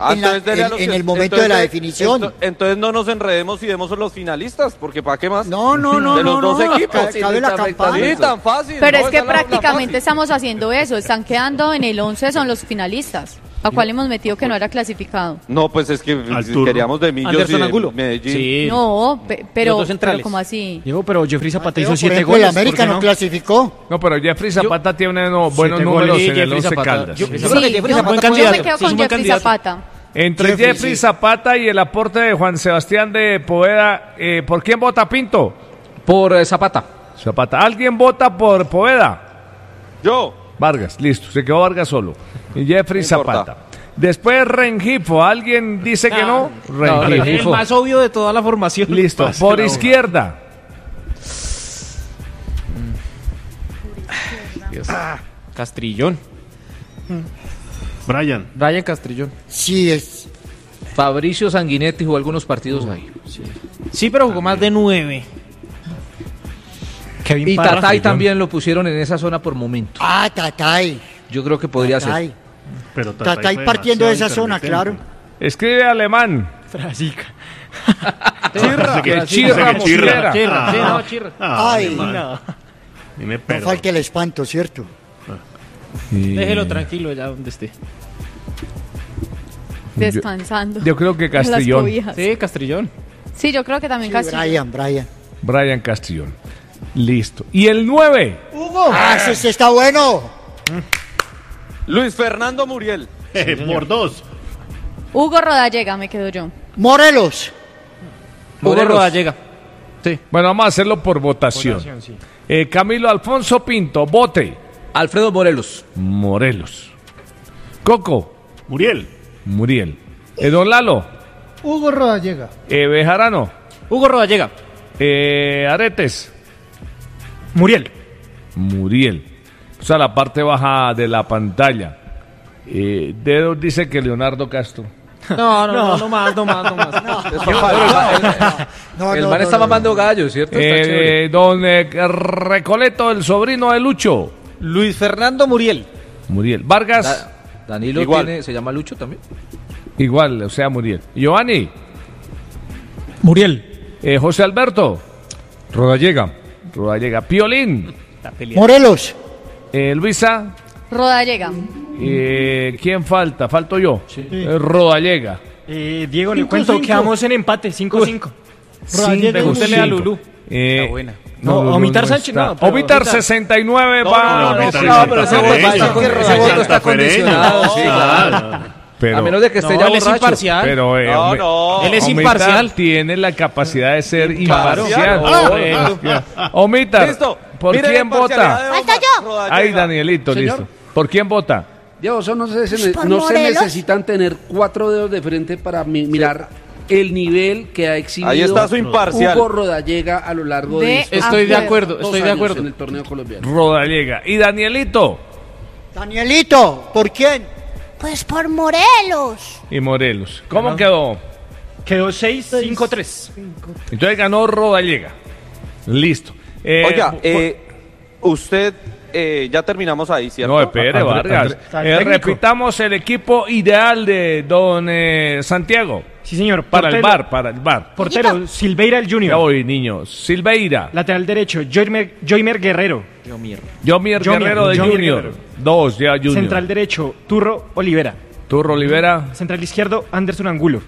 Ah, en, la- entonces dele a en- los en que- el momento entonces de la de- definición. ento- Entonces no nos enredemos y demos a los finalistas, porque ¿para qué más? No, no, no, De los no, dos no, equipos. ca- cabe la campaña. Sí, tan fácil. Pero no, es que esa la- la prácticamente fácil. estamos haciendo eso. Están quedando en el once, son los finalistas. ¿A cuál hemos metido que no era clasificado? No, pues es que turno. queríamos de Millos Anderson y de Angulo. Medellín. Sí. No, pe- pero, Los dos pero centrales. ¿cómo así? Diego, pero Jeffrey Zapata Mateo, hizo por siete ejemplo, goles. el América ¿por qué no clasificó. No, pero Jeffrey Zapata tiene unos buenos Siete números goles. en el Jeffrey Once Zapata. Caldas. Yo- Sí. yo Sí, creo que Jeffrey yo, Zapata yo es buen me candidato. quedo Sí, es con un buen Jeffrey candidato. Zapata. Entre Jeffrey, Jeffrey sí. Zapata y el aporte de Juan Sebastián de Poveda, eh, ¿por quién vota Pinto? Por eh, Zapata. Zapata. ¿Alguien vota por Poveda? Yo. Vargas, listo, se quedó Vargas solo. Y Jeffrey No importa. Zapata. Después Rengifo, ¿alguien dice que no? No, El Rengifo. más obvio de toda la formación. Listo, Pasa por la izquierda. Dios. Castrillón. Brian. Brian Castrillón. Sí, es. Fabricio Sanguinetti jugó algunos partidos ahí. Sí, pero jugó más de nueve. Kevin Y Parra. Tatay también lo pusieron en esa zona por momento. Ah, Tatay. Yo creo que podría Tatay. ser. Pero Tatay fue partiendo de esa demasiado zona, claro. intermitente. Escribe alemán. Frasica. Chirra. Que Dice chirra, que mosquera. Chirra. Sí, no, chirra. Ah, Ay, alemán. No. Dime, No pero. falta el espanto, ¿cierto? Déjelo tranquilo ya donde esté. Descansando. Yo creo que en las Castrillón. cobijas. Sí, Castrillón. Sí, yo creo que también Sí, Castrillón. Brian, Brian. Brian Castrillón. Listo. ¿Y el nueve? Ah, ese sí está bueno. Luis Fernando Muriel. Por dos. Hugo Rodallega, me quedo yo. Morelos. Hugo Morelos. Rodallega. Sí. Bueno, vamos a hacerlo por votación. Votación, sí. Eh, Camilo Alfonso Pinto, vote. Alfredo Morelos. Morelos. Coco, Muriel. Muriel. Eh, don Lalo, Hugo Rodallega. eh, Bejarano, Hugo Rodallega. eh, Aretes, Muriel. Muriel. O sea, la parte baja de la pantalla. Eh, Dedos dice que Leonardo Castro. No, no, no, no más, no más, no más. No, El no, man no, está no, mamando gallo, ¿cierto? Está Eh, chévere. don eh, Recoleto, el sobrino de Lucho. Luis Fernando Muriel. Muriel. Vargas, Da- Danilo Igual. tiene, se llama Lucho también. igual, o sea, Muriel. Giovanni, Muriel. eh, José Alberto, Rodallega. Rodallega, Piolín, Morelos. eh, Luisa, Rodallega. eh, ¿quién falta? Falto yo. Eh, Rodallega. Eh, Diego, le Cinco, cuento, cinco. quedamos en empate, cinco cinco. Rodallega. Pregúntele a Cinco. Lulú. Eh, Está buena. No, Lulú Omitar no Sánchez, está. no, pero- Omitar Omitar. sesenta y nueve No, va. no, no, no, Omitar sí, no, pero ese Está voto, fereño, ese está voto fereño. está condicionado. Sí, claro. pero, A menos de que esté No, ya él es borracho. imparcial. pero, eh, No, Omi- no. Él es Omitar imparcial. tiene la capacidad de ser Claro. imparcial. Ah. Omitar, Listo. ¿por Mire la quién imparcialidad vota? de Falta Omar yo. Rodallega. Ay, Danielito, Señor. listo. ¿Por quién vota? Diego, eso no se, se- ¿Por no se Morelos? necesitan tener cuatro dedos de frente para mi- mirar el nivel que ha exhibido Ahí está su imparcial. Hugo Rodallega a lo largo de, De estos Estoy de acuerdo. acuerdo, dos estoy de años acuerdo. en el torneo colombiano. Rodallega. ¿Y Danielito? Danielito. ¿Por quién? Pues por Morelos. Y Morelos. ¿Cómo quedó? Quedó seis cinco tres. Entonces ganó Rodallega. Listo. Eh, Oiga, bu- eh, usted, eh, ya terminamos ahí, ¿cierto? No, espere, André- Vargas. André- Eh, técnico. repitamos el equipo ideal de don eh, Santiago. Sí, señor. Para el Portero- bar, para el bar. Portero, Silveira el Ya Junior. voy, niños. Silveira. Lateral derecho, Joymer, Joymer Guerrero. Yomier Jomier, Guerrero de Jomier Junior. Guerrero. Dos, ya Junior. Central derecho, Turro Olivera. Turro Olivera. Central izquierdo, Anderson Angulo.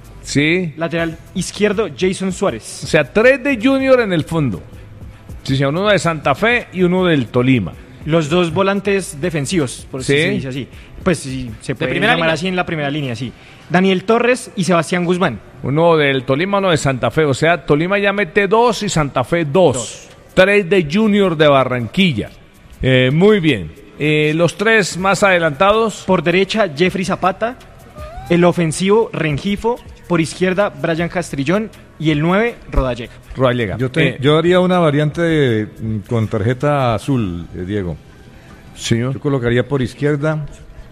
Sí. Lateral izquierdo, Jason Suárez. O sea, tres de Junior en el fondo. Sí, señor, uno de Santa Fe y uno del Tolima. Los dos volantes defensivos, por Sí. si se dice así. Pues sí, se puede primera llamar línea. así en la primera línea, sí. Daniel Torres y Sebastián Guzmán. Uno del Tolima, uno de Santa Fe. O sea, Tolima ya mete dos y Santa Fe dos. Tres de Junior de Barranquilla. Eh, muy bien. Eh, los tres más adelantados. Por derecha, Jeffrey Zapata. El ofensivo, Rengifo. Por izquierda, Brian Castrillón. Y el nueve, Rodallega. Rodallega. Yo, te- Eh, yo haría una variante de, mm, con tarjeta azul, eh, Diego. señor. Yo colocaría por izquierda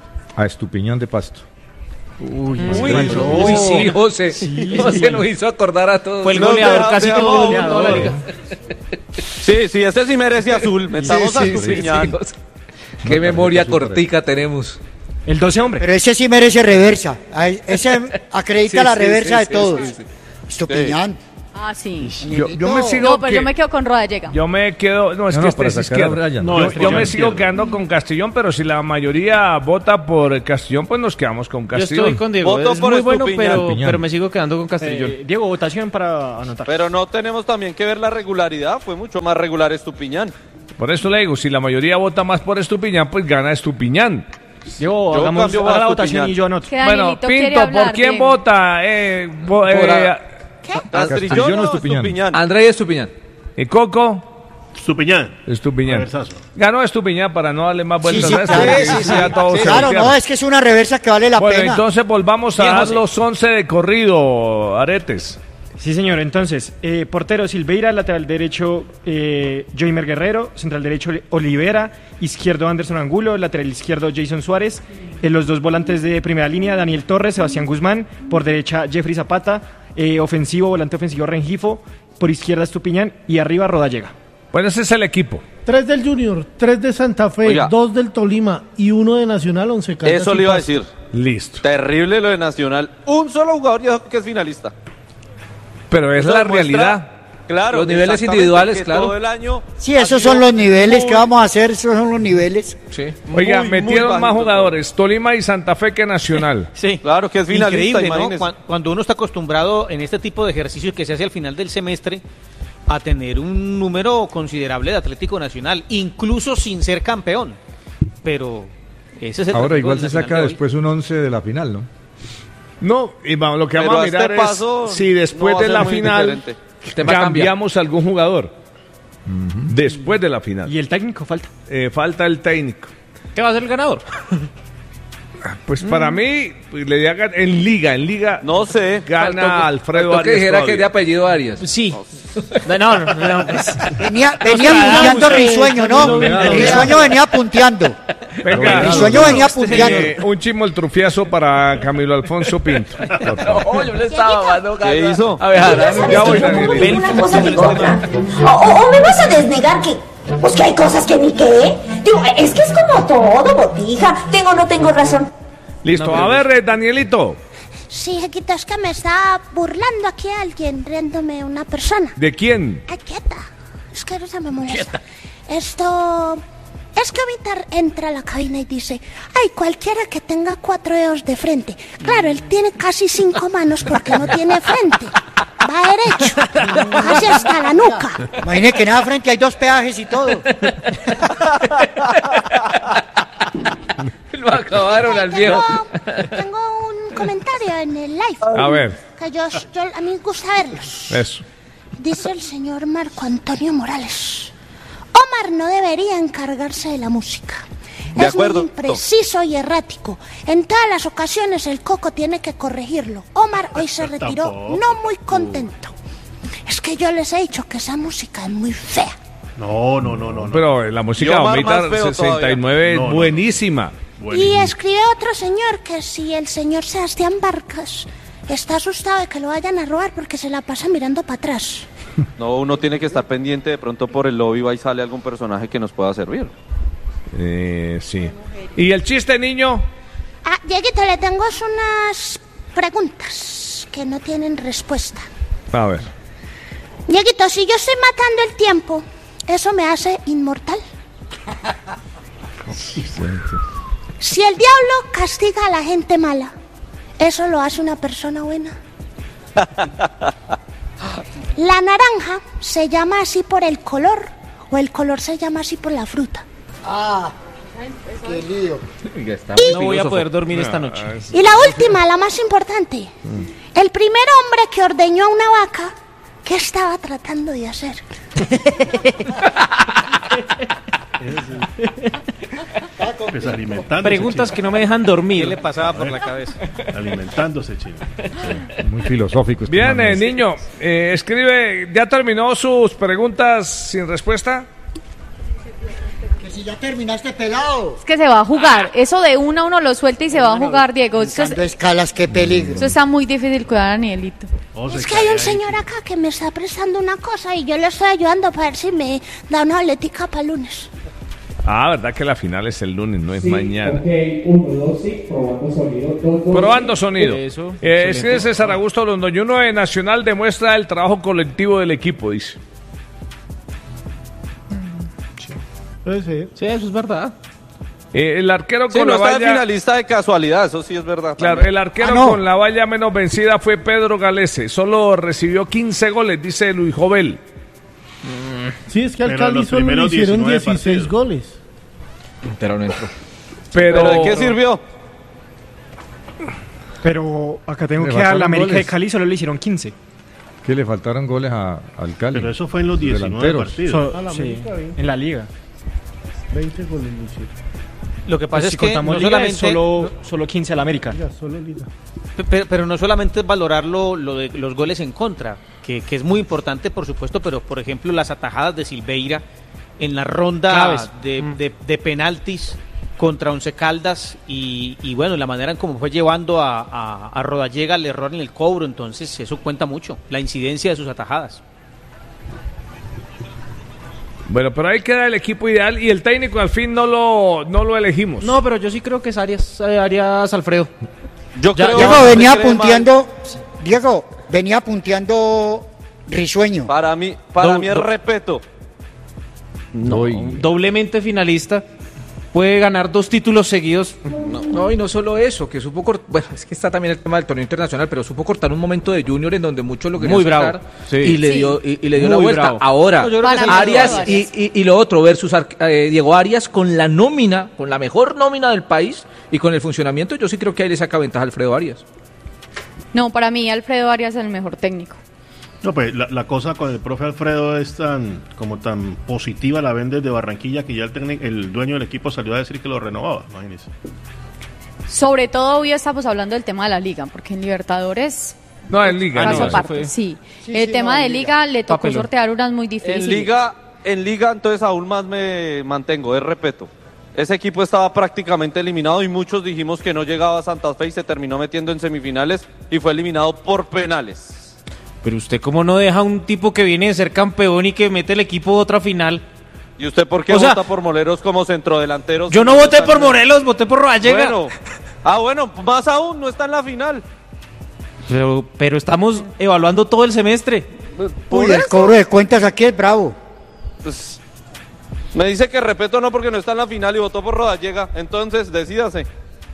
a Estupiñán de Pasto. Uy, Uy, uy, sí, José. José nos hizo acordar a todos. Fue el No, goleador deja- casi deja- todo el no, mundo de la no. liga. Sí, sí, este sí merece azul. Metamos Sí, a sí, su sí, piñán. sí, José. Qué memoria cortica tenemos. El doce hombre. Pero ese sí merece reversa. Ay, ese acredita Sí, la sí, reversa sí, de sí, todos. sí, sí. Estupiñán. Ah, sí. Yo, yo me sigo No, pero que- yo me quedo con Rodallega. Yo me quedo, no, es No, que no, este para es sacar a izquierdo. Brian. Yo, No, yo este me ya sigo izquierdo. quedando con Castellón, pero si la mayoría vota por Castellón, pues nos quedamos con Yo Castellón. estoy con Diego. Voto Es por muy bueno, Estupiñán. pero, Estupiñán. pero me sigo quedando con Castellón. Eh, Diego, votación para anotar. Pero no tenemos también que ver la regularidad. Fue mucho más regular Estupiñán. Por eso le digo, si la mayoría vota más por Estupiñán, pues gana Estupiñán. Diego, Yo hagamos cambio haga a la votación Estupiñán. y yo anoto. Que Bueno, Danielito quiere Pinto, hablar, ¿por quién Diego. vota? Eh, vo- Por eh, a- ¿Castrillón Castrillón o o Estupiñán? Estupiñán? André Estupiñán. ¿Y Coco? Estupiñán. Estupiñán. Reversazo. Ganó Estupiñán para no darle más Sí, vueltas sí, a esto. claro, porque sí, sí. ya todo se Claro, voltearon. no, es que es una reversa que vale la Bueno, pena. entonces volvamos a Bien, dar José. los once de corrido, Aretes. Sí, señor. Entonces, eh, portero Silveira, lateral derecho eh, Joimer Guerrero, central derecho Olivera, izquierdo Anderson Angulo, lateral izquierdo Jason Suárez, eh, los dos volantes de primera línea Daniel Torres, Sebastián Guzmán, por derecha Jeffrey Zapata, eh, ofensivo, volante ofensivo Rengifo, por izquierda Estupiñán y arriba Rodallega. Bueno, ese es el equipo. Tres del Junior, tres de Santa Fe, Oiga. dos del Tolima y uno de Nacional, Once Caldas. Eso y le iba a Pasto. decir. Listo. Terrible lo de Nacional. Un solo jugador ya que es finalista. Pero es Eso la demuestra, realidad. Claro. Los niveles exactamente, individuales, que claro. Todo el año Sí, ha esos sido son los niveles. muy- ¿Qué vamos a hacer? Esos son los niveles. Sí. Oiga, muy, muy metieron más bajito jugadores, Tolima y Santa Fe que Nacional. Sí. Claro que es finalista, Increíble, ¿no? imagínese. Cuan- Cuando uno está acostumbrado en este tipo de ejercicios que se hace al final del semestre a tener un número considerable de Atlético Nacional, incluso sin ser campeón. Pero ese es el Ahora Atlético igual se Nacional saca de hoy. después un once de la final, ¿no? No, y vamos, lo que Pero vamos a a este mirar paso es si después no va a de ser la muy final diferente. El tema cambia. cambiamos algún jugador. Después de la final. Y el técnico falta. Eh, falta el técnico. ¿Qué va a ser el ganador? Pues para mí, pues, le diga en liga, en liga No sé. gana Faltó que- Alfredo faltó que Arias dijera que todavía. es de apellido Arias. Sí. No, no, no, no, pues. Venía, venía punteando Risueño, ¿no? Risueño venía punteando. Venga, Risueño venía punteando. eh, un chimo el trufiazo para Camilo Alfonso Pinto. por favor. No, yo le estaba dando ¿Qué hizo? A ver, Jara, Ya voy, Daniel. Una cosa digo otra. O, o- o me vas a desnegar que, pues que hay cosas que ni qué. Digo, es que es como todo, botija. Tengo o no tengo razón. Listo, a ver, eh, Danielito, Sí, Jequito, es que me está burlando aquí alguien, riéndome una persona. ¿de quién? Ay, quieta. Es que no me molesta. Esto... Es que ahorita entra a la cabina y dice, ay, cualquiera que tenga cuatro dedos de frente. Claro, él tiene casi cinco manos porque no tiene frente. Va derecho, casi hasta la nuca. Imagínate que nada frente hay dos peajes y todo. lo acabaron al viejo. Tengo, tengo un comentario en el live. A ver, Que yo, yo- a mí me gusta verlos. eso. Dice el señor Marco Antonio Morales. Omar no debería encargarse de la música. De es acuerdo. muy impreciso y errático. En todas las ocasiones el Coco tiene que corregirlo. Omar hoy se retiró Tampoco. no muy contento. Es que yo les he dicho que esa música es muy fea. No, no, no, no. no. Pero la música Y de Omar Omita más feo sesenta y nueve todavía. es No, no. buenísima. Y Buenísimo. escribe otro señor que si el señor Sebastián Barcas está asustado de que lo vayan a robar porque se la pasa mirando para atrás. No, uno tiene que estar pendiente. De pronto por el lobby va y sale algún personaje que nos pueda servir. Eh, sí. ¿Y el chiste, niño? Ah, Dieguito, le tengo unas preguntas que no tienen respuesta. A ver. Dieguito, si yo estoy matando el tiempo, ¿eso me hace inmortal? Si el diablo castiga a la gente mala, ¿eso lo hace una persona buena? ¿La naranja se llama así por el color o el color se llama así por la fruta? Ah, qué lío. No voy a poder dormir esta noche. Y la última, la más importante. El primer hombre que ordeñó a una vaca, ¿qué estaba tratando de hacer? Pues alimentándose. Preguntas chino. que no me dejan dormir. ¿Qué le pasaba por la cabeza? Alimentándose, chino. Muy filosófico. este Bien, man, eh, ¿no? niño, eh, escribe, ¿ya terminó sus preguntas sin respuesta? Que si ya terminaste pelado. Es que se va a jugar. Eso de una uno lo suelta y se va a jugar, Diego. Eso, es- Buscando escalas, qué peligro. eso está muy difícil cuidar a Danielito. Es que hay un señor acá que me está prestando una cosa y yo le estoy ayudando para ver si me da una boletica para el lunes. Ah, verdad que la final es el lunes, no es Sí, mañana. ok, uno, dos, sí, probando sonido. Dos, dos, Probando sí. sonido. Eso, Eh, excelente. es César Augusto Londoño. Uno de Nacional demuestra el trabajo colectivo del equipo, dice. Sí, sí, eso es verdad. Eh, el arquero Sí, con no la está de valla... finalista de casualidad, eso sí es verdad. Claro, también. el arquero Ah, no. con la valla menos vencida fue Pedro Galese. Solo recibió quince goles, dice Luis Jovel. Sí, es que al Pero Cali los solo le primeros hicieron diecinueve dieciséis partidos. goles. Pero no entró. Pero, ¿Pero de qué sirvió? Pero acá tengo Le que a faltaron la América goles. de Cali solo le hicieron quince. Que le faltaron goles a, al Cali. Pero eso fue en los diecinueve delanteros. partidos. So- A la sí, América, veinte. en la liga. veinte goles le hicieron. Lo que pasa Pues es si que contamos no liga, solamente, es solo, solo quince a la América. Liga, solo liga. Pero, pero no solamente es valorar lo, lo de los goles en contra, que, que es muy importante, por supuesto, pero por ejemplo las atajadas de Silveira en la ronda Claves. de, de, de penaltis contra Once Caldas y, y bueno, la manera en cómo fue llevando a, a, a Rodallega al error en el cobro, entonces eso cuenta mucho, la incidencia de sus atajadas. Bueno, pero ahí queda el equipo ideal y el técnico al fin no lo, no lo elegimos. No, pero yo sí creo que es Arias, eh, Arias Alfredo. Yo Ya- creo Diego que venía cree mal. punteando, Diego venía punteando Risueño. Para mí, para Do- mí es do- respeto. No, doblemente finalista. Puede ganar dos títulos seguidos. No, no, y no solo eso, que supo cortar, bueno, es que está también el tema del torneo internacional, pero supo cortar un momento de Junior en donde muchos lo querían Muy bravo. sacar Sí. y le Sí. dio y, y le dio Muy la vuelta. bravo. Ahora, No, yo creo que Para es el mí Arias Arias. y, y, y lo otro versus Ar- eh, Diego Arias con la nómina, con la mejor nómina del país y con el funcionamiento, yo sí creo que ahí le saca ventaja a Alfredo Arias. No, para mí Alfredo Arias es el mejor técnico. No, pues la, la cosa con el profe Alfredo es tan como tan positiva, la ven desde Barranquilla, que ya el, técnico- el dueño del equipo salió a decir que lo renovaba, imagínese. Sobre todo hoy estamos hablando del tema de la liga, porque en Libertadores No, en Liga. caso no, aparte, eso fue- sí. Sí, El sí, tema no, de en liga le tocó Papelón. sortear unas muy difíciles. En liga, en liga entonces aún más me mantengo, es respeto. Ese equipo estaba prácticamente eliminado y muchos dijimos que no llegaba a Santa Fe y se terminó metiendo en semifinales y fue eliminado por penales. Pero usted cómo no deja a un tipo que viene de ser campeón y que mete el equipo a otra final. ¿Y usted por qué O sea, vota por Moleros como centrodelantero? Yo no voté por Morelos, voté por Rodallega. Bueno, ah bueno, más aún, no está en la final. Pero, pero estamos evaluando todo el semestre. Por Uy, el eso. cobro de cuentas aquí es bravo. Pues, me dice que respeto no porque no está en la final y votó por Rodallega. Entonces, decídase.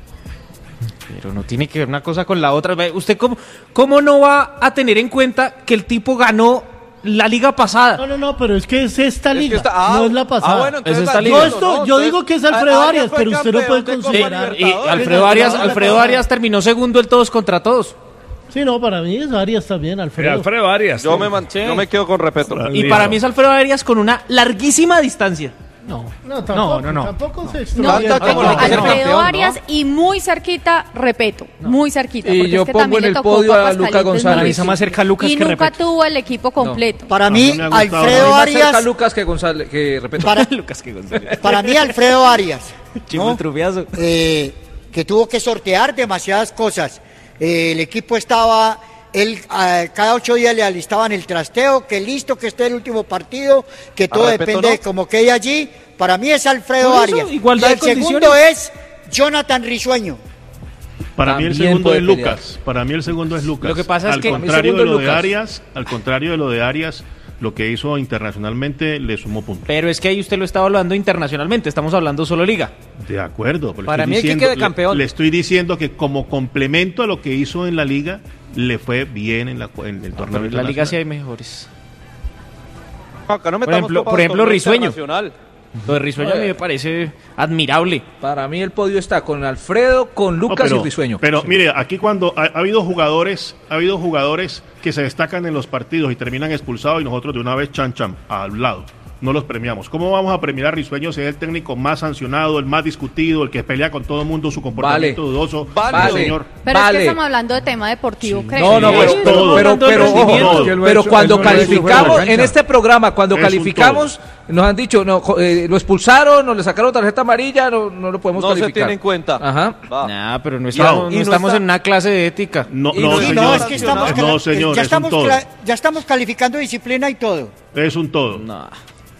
Pero no tiene que ver una cosa con la otra. Ve, ¿Usted cómo, cómo no va a tener en cuenta que el tipo ganó la liga pasada? No, no, no, pero es que es esta que liga, está- ah, no es la pasada. ah, bueno, entonces Es esta la- liga. Yo, esto- no, yo entonces, digo que es Alfredo Arias Arias, fue pero usted no puede campeón de Copa considerar. Y Libertadores. Alfredo Arias, Alfredo Arias terminó segundo el todos contra todos. Sí, no, para mí es Arias también, Pero Alfredo. Alfredo Arias. Yo me, man- yo me quedo con respeto. Y para mí es Alfredo Arias con una larguísima distancia. No, no, tampoco, no, no. tampoco se No, extravía. yo tengo tiene que ser Alfredo campeón, ¿no? Arias y muy cerquita, Repeto, muy cerquita. Y porque yo es que pongo también en le el tocó podio a papas Luca calientes González. muy Para mí está más cerca Lucas y que nunca Repeto. tuvo el equipo completo. Para A mí, mí me ha gustado. Alfredo Más cerca Arias, Lucas que González, que repito. para, Lucas que González. para mí Alfredo Arias, Chivo ¿no? el trufiazo. Eh, que tuvo que sortear demasiadas cosas. Eh, el equipo estaba, él ah, cada ocho días le alistaban el trasteo, que listo, que esté el último partido, que todo respeto, depende ¿no? de como que hay allí. Para mí es Alfredo Por eso, Arias. igualdad Y de el segundo condiciones. es Jonathan Risueño. Para mí el También segundo puede es pelear. Lucas. Para mí el segundo es Lucas. Lo que pasa es al que- contrario Para mí de lo segundo de es Arias, al contrario de lo de Arias, lo que hizo internacionalmente le sumó puntos. Pero es que ahí usted lo está evaluando internacionalmente, estamos hablando solo liga. De acuerdo. pero Para estoy mí el que diciendo- quede le- campeón. Le, estoy diciendo que como complemento a lo que hizo en la liga, le fue bien en, la, en el torneo. Pero en la liga sí internacional. hay mejores. Acá no Por metamos ejemplo, copas por de ejemplo torneo Risueño. internacional. Lo de Risueño a mí me parece admirable. Para mí el podio está con Alfredo, con No, Lucas pero, y Risueño. Pero mire, aquí cuando ha, ha habido jugadores, ha habido jugadores que se destacan en los partidos y terminan expulsados y nosotros de una vez chan chan al lado. No los premiamos. ¿Cómo vamos a premiar a Risueño si es el técnico más sancionado, el más discutido, el que pelea con todo el mundo, su comportamiento Vale. dudoso? Vale. No, señor. Pero es Vale. que estamos hablando de tema deportivo, creo. No, no, pero, Sí, pero, todo. pero, pero, Hablando del ojo, rendimiento. pero cuando Eso lo ha hecho fuera de la calificamos, cancha. en este programa, cuando Es un calificamos, nos han dicho, no, jo- eh, lo expulsaron, nos le sacaron tarjeta amarilla, no, no lo podemos No se calificar. tiene en cuenta. Ajá. Va. Nah, pero no Y estamos, no- no y no estamos está- en una clase de ética. No, Y no, no- Sí, señor. no, es que estamos, no, cla- señor, ya, es un estamos todo. cla- ya estamos calificando disciplina y todo. Es un todo. No.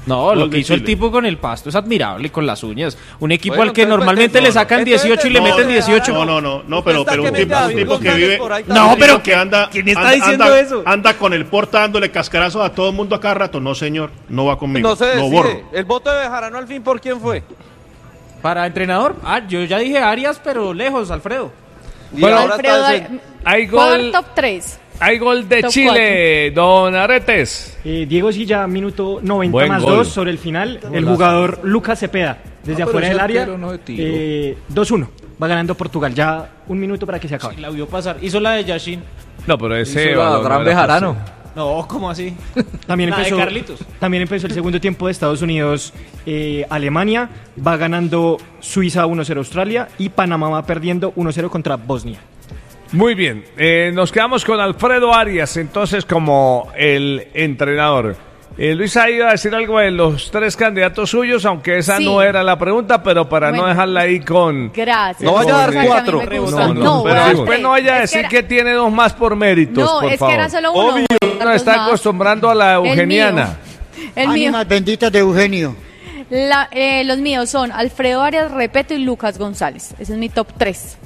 No, lo Gol que de hizo el Chile. tipo con el Pasto es admirable, con las uñas. Un equipo Bueno, al que entonces, normalmente no, le no, sacan no. dieciocho y le No, meten no, dieciocho. No, no, no, no, pero, está pero que un mete tipo, a un David tipo que González vive. por ahí un también. No, tipo pero que anda. ¿quién está anda- diciendo anda- eso? Anda con el porta dándole cascarazos a todo el mundo a cada rato. No, señor, no va conmigo. No se lo decide. borro. El voto de Bejarano al fin, ¿por quién fue? Para entrenador, ah, yo ya dije Arias, pero lejos, Alfredo. Y Bueno, ahora Alfredo, está ese- Hay jugador gol, top tres. hay gol de Top Chile, don Aretes. Eh, Diego Silla, minuto noventa Buen más gol. dos sobre el final. El jugador Lucas Cepeda, desde No, pero afuera ese del área. arquero no de tiro. eh, dos uno. Va ganando Portugal. Ya un minuto para que se acabe. La vio pasar. Hizo la de Yashin. No, pero ese Hizo la balón gran no era Bejarano. posible. No, ¿cómo así? También La de empezó, Carlitos. también empezó el segundo tiempo de Estados Unidos, eh, Alemania. Va ganando Suiza uno cero Australia. Y Panamá va perdiendo uno cero contra Bosnia. Muy bien, eh, nos quedamos con Alfredo Arias entonces como el entrenador. Eh, Luisa iba a decir algo de los tres candidatos suyos, aunque esa Sí. no era la pregunta, pero para no Bueno. dejarla ahí con... Gracias. No vaya a dar Esa que mí cuatro. me gusta. No, no, No, voy pero a dar después tres. no vaya a Es decir era- que tiene dos más por méritos, No, por es favor. que era solo uno. Obvio. voy a dar No dos está más. acostumbrando a la El mío. eugeniana. El mío. Ánimas benditas de Eugenio. La- eh, los míos son Alfredo Arias Repeto y Lucas González. Ese es mi top tres.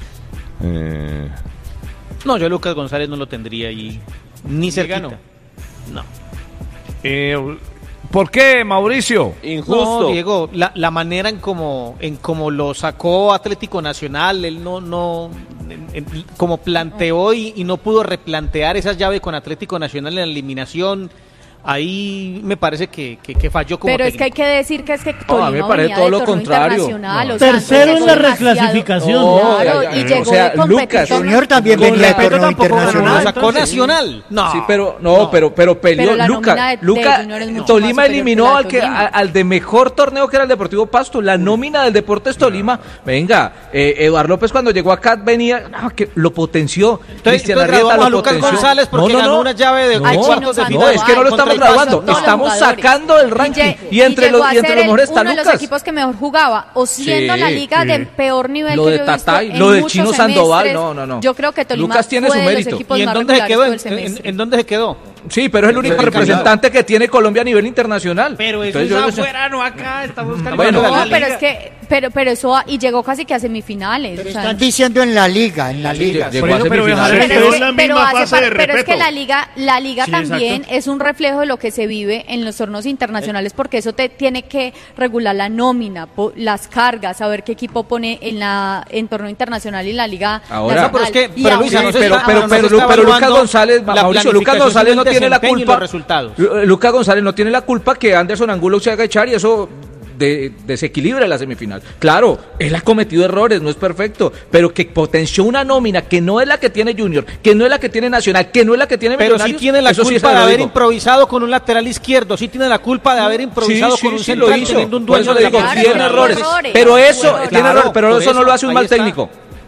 Eh, No, yo a Lucas González no lo tendría ahí ni cerquita. no. No. eh, ¿Por qué, Mauricio? Injusto. No, Diego, la, la manera en como en como lo sacó Atlético Nacional, él no no en- en- como planteó y, y no pudo replantear esa llave con Atlético Nacional en la eliminación. Ahí me parece que, que, que falló como Pero es que hay técnico. que decir que es que No, a Tolima mí me parece venía todo de lo torneo contrario. internacional, No. o sea, Tercero en la llegó demasiado- reclasificación. No, Claro, ya, y ya. llegó O sea, de competitor. Lucas, Junior también Con venía de respeto torneo tampoco ganó nada, internacional. Lo sacó entonces, Nacional. No. Sí, pero no, pero pero peleó Pero la Luca, nómina de- de Luca Junior es mucho Tolima más superior eliminó que la al de que Tolima. a- al de mejor torneo que era el Deportivo Pasto, la nómina del Deportes Tolima. Venga, eh, Eduardo López cuando llegó acá venía no, que lo potenció. Entonces, Cristian entonces Arrieta graduamos a lo Lucas potenció. González porque ganó una llave de no, cuartos de no, final. es que no lo Contra estamos el graduando, Pasto, todos los estamos jugadores. sacando el ranking lle- y entre llegó los a y entre ser los el- mejores está uno de los Lucas. equipos que mejor jugaba o siendo Sí, la liga sí. de peor nivel Lo que de yo he visto Tatay, en lo del muchos Chino Sandoval, semestres. no, no, no. Yo creo que Tolima Lucas tiene fue su de los mérito. equipos ¿Y en más dónde se regulares quedó? todo ¿En, el en- semestre. en dónde se quedó? Sí, pero es el único Sí, representante que tiene Colombia a nivel internacional. Pero eso Entonces, es yo creo que- afuera, no acá. Estamos Bueno, calificando No, la pero liga. es que, pero, pero eso, y llegó casi que a semifinales. o sea, Están diciendo en la liga, en la liga. llegó Por a eso, pero semifinales. Bejarano- pero, quedó es en la que, pero, misma hace fase par- de pero es que respeto. la liga, la liga Sí, también exacto. es un reflejo de lo que se vive en los torneos internacionales, porque eso te tiene que regular la nómina, po- las cargas, saber qué equipo pone en la en torneo internacional y la liga Ahora- nacional. No, pero es que- Y pero aún- Luisa, no se pero, está- pero, no se pero, está pero Lucas evaluando González, la Mauricio, Lucas planificación, González sino no el tiene la desempeño y culpa. los resultados. Lu- Lucas González no tiene la culpa que Anderson Angulo se haga echar y eso de, desequilibra la semifinal. Claro, él ha cometido errores, no es perfecto, pero que potenció una nómina que no es la que tiene Junior, que no es la que tiene Nacional, que no es la que tiene Pero sí Millonarios, tiene la eso sí culpa se de lo haber digo. improvisado con un lateral izquierdo, sí tiene la culpa de haber improvisado Sí, con sí, un sí, central lo hizo. teniendo un Por dueño eso de le la digo, cancha. tiene Claro, errores, errores. pero eso, Claro, tiene claro, errores, pero por eso no eso, lo hace un ahí mal está. técnico.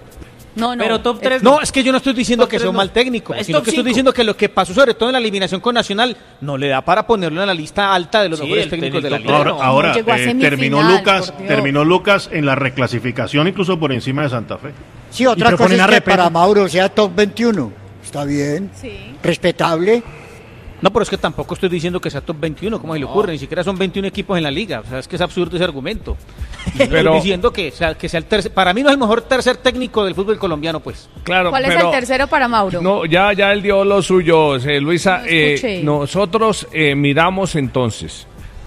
No, no. Pero top tres No, es que yo no estoy diciendo Top que sea tres un no. mal técnico, Es sino top que estoy cinco. diciendo que lo que pasó sobre todo en la eliminación con Nacional no le da para ponerlo en la lista alta de los Sí, mejores el técnicos de la técnico liga. Ahora, ahora llegó a eh, semifinal, terminó Lucas, por Dios. terminó Lucas en la reclasificación incluso por encima de Santa Fe. Sí, otra Y cosa proponen es a que Repeto. para Mauro sea top veintiuno. Está bien, Sí. respetable. No, pero es que tampoco estoy diciendo que sea top veintiuno, como se le ocurre, ni siquiera son veintiún equipos en la liga, o sea, es que es absurdo ese argumento. Yo no Pero- estoy diciendo que sea, que sea el tercer, para mí no es el mejor tercer técnico del fútbol colombiano, pues. Claro, ¿Cuál es pero- el tercero para Mauro? No, ya, ya él dio los suyos, eh, Luisa. No eh, escuché. nosotros eh, miramos entonces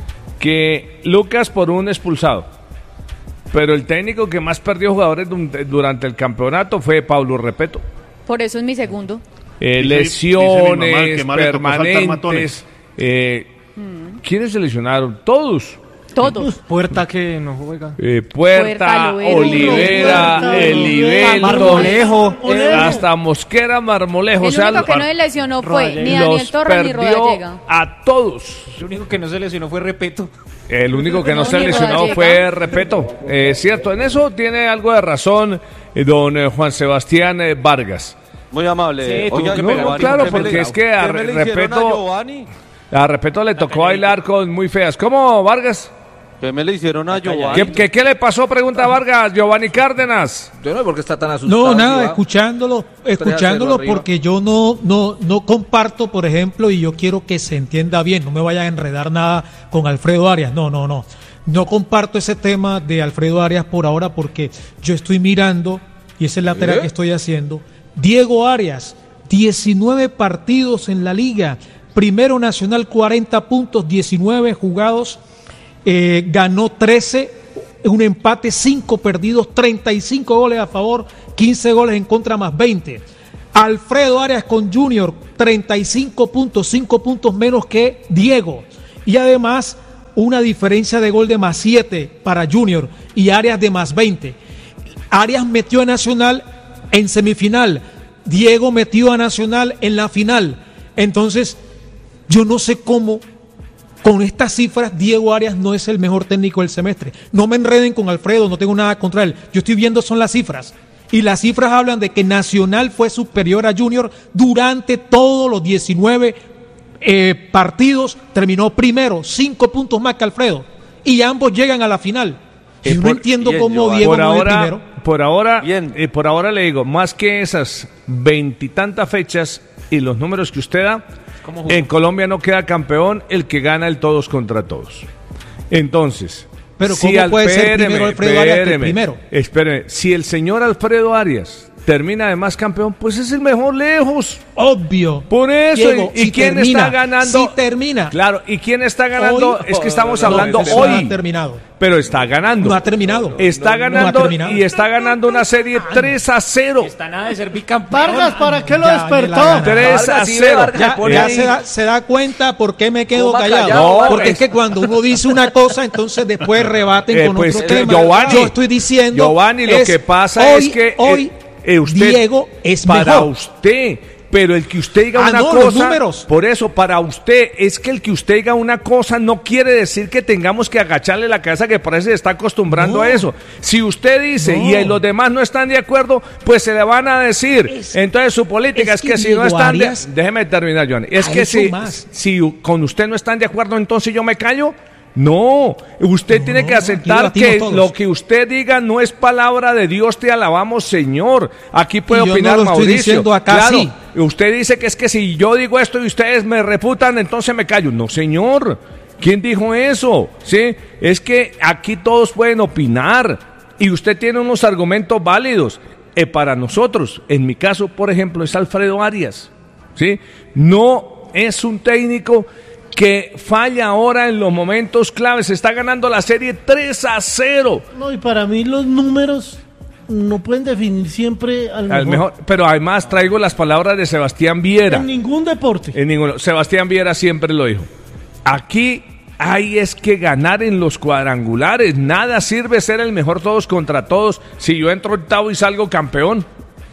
que Lucas por un expulsado, pero el técnico que más perdió jugadores dun- durante el campeonato fue Pablo Repeto. Por eso es mi segundo. Eh, Dice- dice mi mamá lesiones que más le tocó saltar permanentes. matones. Eh, ¿Quiénes se lesionaron? Todos. Todos. Puerta que no juega. Eh, Puerta, Puerta, Loero, Olivera, Puerta, Elivelton, Marmolejo. hasta Mosquera, Marmolejo. El o sea, único que lo- no se lesionó fue ni los Daniel Torres ni perdió Rodallega. a todos. El único que no se lesionó fue Repeto. El único que no, No, se ni lesionó Rodallega. fue Repeto. Eh, cierto, en eso tiene algo de razón eh, don eh, Juan Sebastián eh, Vargas. Muy amable. Sí, tuvo Oiga, que No, pegar no, Giovanni, claro, ¿qué me porque le- es que a ¿qué me le Repeto- hicieron a Giovanni? A Repeto le tocó bailar con muy feas. ¿Cómo, Vargas? ¿Qué me le hicieron a Giovanni? ¿Qué, qué, qué le pasó? Pregunta Vargas, Giovanni Cárdenas. Yo no sé por qué está tan asustado. No, nada, Giovanni. escuchándolo, escuchándolo porque yo no, no, no comparto, por ejemplo, y yo quiero que se entienda bien, no me vaya a enredar nada con Alfredo Arias, no, no, no. No comparto ese tema de Alfredo Arias por ahora porque yo estoy mirando, y esa es la tarea ¿Eh? que estoy haciendo, Diego Arias, diecinueve partidos en la liga, primero nacional cuarenta puntos, diecinueve jugados, eh, ganó trece, un empate, cinco perdidos, treinta y cinco goles a favor, quince goles en contra más veinte. Alfredo Arias con Junior, treinta y cinco puntos, cinco puntos menos que Diego. Y además una diferencia de gol de más siete para Junior y Arias de más veinte. Arias metió a Nacional en semifinal, Diego metió a Nacional en la final. Entonces, yo no sé cómo con estas cifras Diego Arias no es el mejor técnico del semestre. No me enreden con Alfredo, no tengo nada contra él. Yo estoy viendo son las cifras. Y las cifras hablan de que Nacional fue superior a Junior durante todos los diecinueve eh, partidos. Terminó primero, cinco puntos más que Alfredo. Y ambos llegan a la final. Eh, Yo por- no entiendo bien, cómo Giovanni. Diego por no es ahora, primero. Por ahora, eh, por ahora le digo, más que esas veintitantas fechas y los números que usted da, en Colombia no queda campeón el que gana el todos contra todos. Entonces, Pero si ¿cómo al- puede ser espéreme, primero Alfredo Arias que el espéreme, primero? espéreme, si el señor Alfredo Arias termina además campeón, pues es el mejor lejos. Obvio. Por eso, Diego, ¿y, y si quién termina, está ganando? si termina. Claro, ¿y quién está ganando? Hoy- es que estamos No, hablando no, hoy. no ha terminado. Pero está ganando. No ha terminado. Está No, no ha ganando terminado. y está ganando una serie tres a cero. Está nada de ser bicampeón. Vargas, ¿para qué lo Ya, despertó? me la gana. tres a Vargas, sí, cero. Vargas, Ya, pone ya ahí. se, da, se da cuenta por qué me quedo Coma callado. callado, No, Porque pues- es que cuando uno dice una cosa, entonces después rebaten Eh, con pues, otro eh, tema. Giovanni, Yo estoy diciendo. Giovanni, lo es, que pasa hoy, es que eh, hoy eh, usted, Diego es para mejor. usted, pero el que usted diga Ah, una no, los cosa, números. por eso para usted es que el que usted diga una cosa no quiere decir que tengamos que agacharle la cabeza, que parece que se está acostumbrando No. a eso. Si usted dice No. y los demás no están de acuerdo, pues se le van a decir. Es- Entonces su política es, es que, que si no Diego están de, Arias déjeme terminar, Johnny. Es ha que hecho si, más. si con usted no están de acuerdo, entonces yo me callo. No, usted No, tiene que no, aquí aceptar debatimos que todos. lo que usted diga no es palabra de Dios, te alabamos, Señor. Aquí puede Y yo opinar no lo estoy Mauricio. diciendo acá, Claro, sí. usted dice que es que si yo digo esto y ustedes me refutan, entonces me callo. No, señor. ¿Quién dijo eso? ¿Sí? Es que aquí todos pueden opinar y usted tiene unos argumentos válidos. Eh, para nosotros, en mi caso, por ejemplo, es Alfredo Arias. ¿Sí? No es un técnico que falla ahora en los momentos claves. Está ganando la serie tres a cero. No, y para mí los números no pueden definir siempre al mejor. Al mejor, pero además traigo las palabras de Sebastián Viera. En ningún deporte. En ninguno. Sebastián Viera siempre lo dijo. Aquí hay es que ganar en los cuadrangulares. Nada sirve ser el mejor todos contra todos si yo entro octavo y salgo campeón.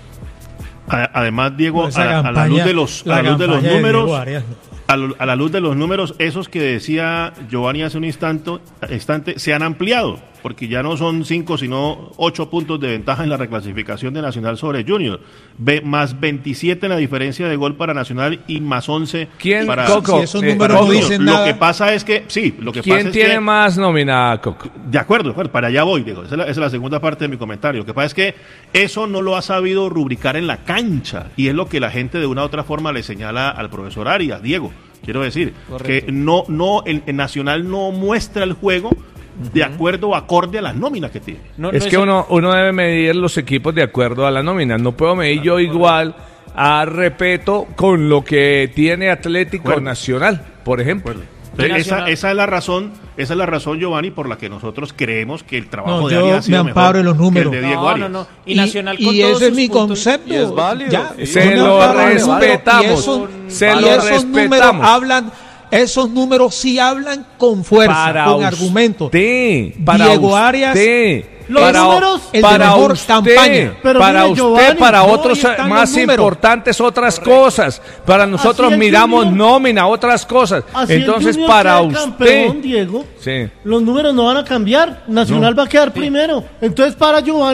A- Además, Diego, No, esa a, a la campaña- luz de los, a la la luz de los campaña de números, Diego Arias, no. a, lo- a la luz de los números, esos que decía Giovanni hace un instante, instante, se han ampliado, porque ya no son cinco, sino ocho puntos de ventaja en la reclasificación de Nacional sobre Junior. Ve, más veintisiete en la diferencia de gol para Nacional y más once ¿Quién, para, Coco? Si esos Eh, números Coco, no dicen Lo nada. que pasa es que, sí, lo que ¿Quién pasa es tiene que... más nómina, Coco? De acuerdo, de acuerdo, para allá voy, Diego. Esa es, la, esa es la segunda parte de mi comentario. Lo que pasa es que eso no lo ha sabido rubricar en la cancha y es lo que la gente de una u otra forma le señala al profesor Arias, Diego. Quiero decir Correcto. que no, no, el, el Nacional no muestra el juego de acuerdo o acorde a las nóminas que tiene. No, es no que es- uno, uno debe medir los equipos de acuerdo a la nómina. No puedo medir yo igual a Repeto con lo que tiene Atlético Acuerdo. Nacional, por ejemplo. Entonces, esa, Nacional- esa es la razón, esa es la razón, Giovanni, por la que nosotros creemos que el trabajo No, de yo Arias ha me sido amparo mejor en los que números. el de Diego No, Arias. no, no. Y, Nacional con y todos ese es sus mi puntos- concepto. y es válido. Ya, Sí. Se yo me lo amparo en los números, respetamos. y eso- Se y lo esos números respetamos. hablan, esos números sí hablan con fuerza, Para con usted, argumentos. para Diego usted, Arias, Los para, números, el de para mejor usted, campaña. Pero para mire, usted, Giovanni, para no, otros ahí están más los números. importantes otras cosas. Para nosotros el miramos Junior- nómina, otras cosas. Así el Entonces, Junior para quede usted, campeón, Diego, sí. los números no van a cambiar. Nacional va a quedar primero. Entonces, para Giovanni,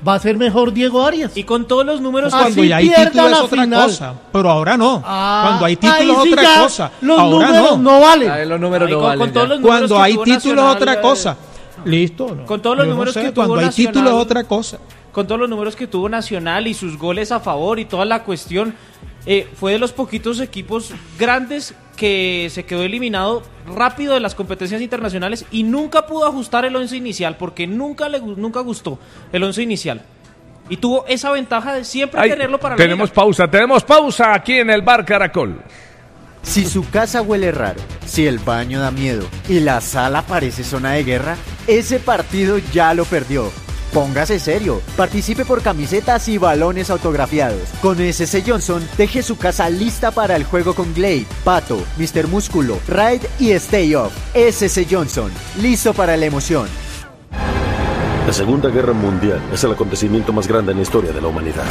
va a ser mejor Diego Arias. Y con todos los números Cuando Así ya hay pierda título es la otra final. cosa, pero ahora no. Ah, Cuando hay ahí título es sí otra ya cosa, los ahora números no. no valen. Ay, los números Ay, no con- valen con todos ya. los números Cuando que hay tuvo título es otra Nacional, cosa. Listo. no. Con todos los Yo no números sé, que cuando tuvo hay Nacional, título es otra cosa. con todos los números que tuvo Nacional y sus goles a favor y toda la cuestión, eh, fue de los poquitos equipos grandes que se quedó eliminado rápido de las competencias internacionales y nunca pudo ajustar el once inicial porque nunca le gu- nunca gustó el once inicial. Y tuvo esa ventaja de siempre Ay, tenerlo para la tenemos liga. pausa, tenemos pausa aquí en el Bar Caracol. Si su casa huele raro, si el baño da miedo y la sala parece zona de guerra, ese partido ya lo perdió. Póngase serio, participe por camisetas y balones autografiados. Con S C Johnson, deje su casa lista para el juego con Glade, Pato, mister Músculo, Raid y Stay Off. S C Johnson, listo para la emoción. La Segunda Guerra Mundial es el acontecimiento más grande en la historia de la humanidad.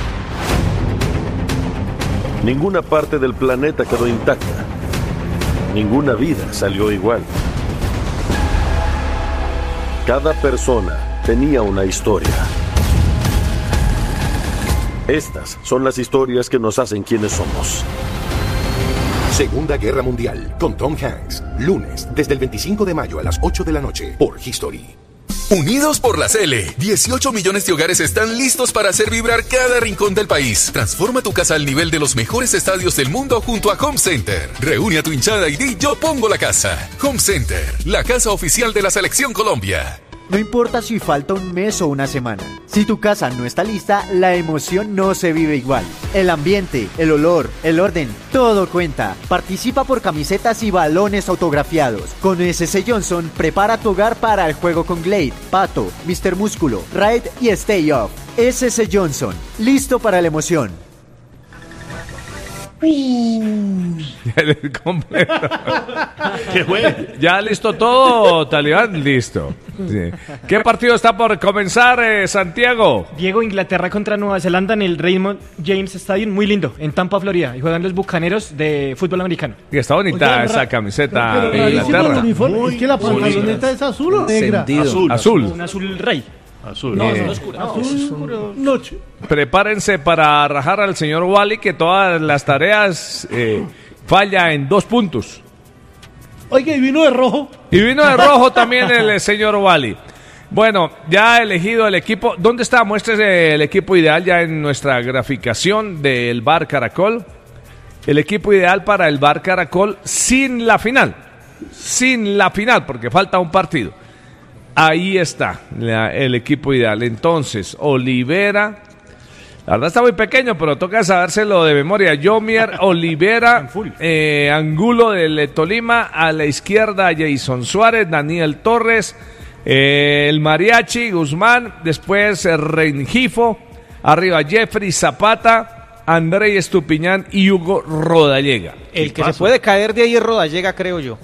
Ninguna parte del planeta quedó intacta. Ninguna vida salió igual. Cada persona tenía una historia. Estas son las historias que nos hacen quienes somos. Segunda Guerra Mundial, con Tom Hanks. Lunes, desde el veinticinco de mayo a las ocho de la noche, por History. Unidos por la Cele, dieciocho millones de hogares están listos para hacer vibrar cada rincón del país. Transforma tu casa al nivel de los mejores estadios del mundo junto a Home Center. Reúne a tu hinchada y di: yo pongo la casa. Home Center, la casa oficial de la Selección Colombia. No importa si falta un mes o una semana. Si tu casa no está lista, la emoción no se vive igual. El ambiente, el olor, el orden, todo cuenta. Participa por camisetas y balones autografiados. Con S C Johnson, prepara tu hogar para el juego con Glade, Pato, mister Músculo, Raid y Stay Off. S C Johnson, listo para la emoción. Completo. ¿Ya listo todo, Talibán? Listo. Sí. ¿Qué partido está por comenzar, eh, Santiago? Diego, Inglaterra contra Nueva Zelanda en el Raymond James Stadium, muy lindo, en Tampa, Florida. Y juegan los Bucaneros de fútbol americano. Y está bonita Oiga, esa ra- camiseta Pero de rarísimo el Inglaterra. uniforme. Es que la pantaloneta es azul o negra. Azul. Azul. Un azul rey. Azul. No, Eh, azul oscuro. No, Azul es oscuro, noche. Prepárense para rajar al señor Wally, que todas las tareas eh, falla en dos puntos. Oiga, y vino de rojo. Y vino de rojo también el eh, señor Wally. Bueno, ya ha elegido el equipo. ¿Dónde está? Muéstrese el equipo ideal ya en nuestra graficación del Bar Caracol. El equipo ideal para el Bar Caracol sin la final. Sin la final, porque falta un partido. Ahí está la- el equipo ideal. Entonces, Olivera. La verdad está muy pequeño, pero toca sabérselo de memoria. Yomier, Olivera, eh, Angulo del Tolima. A la izquierda, Jason Suárez, Daniel Torres. Eh, el Mariachi, Guzmán. Después, eh, Rengifo. Arriba, Jeffrey Zapata, André Estupiñán y Hugo Rodallega. El que se puede caer de ahí es Rodallega, creo yo.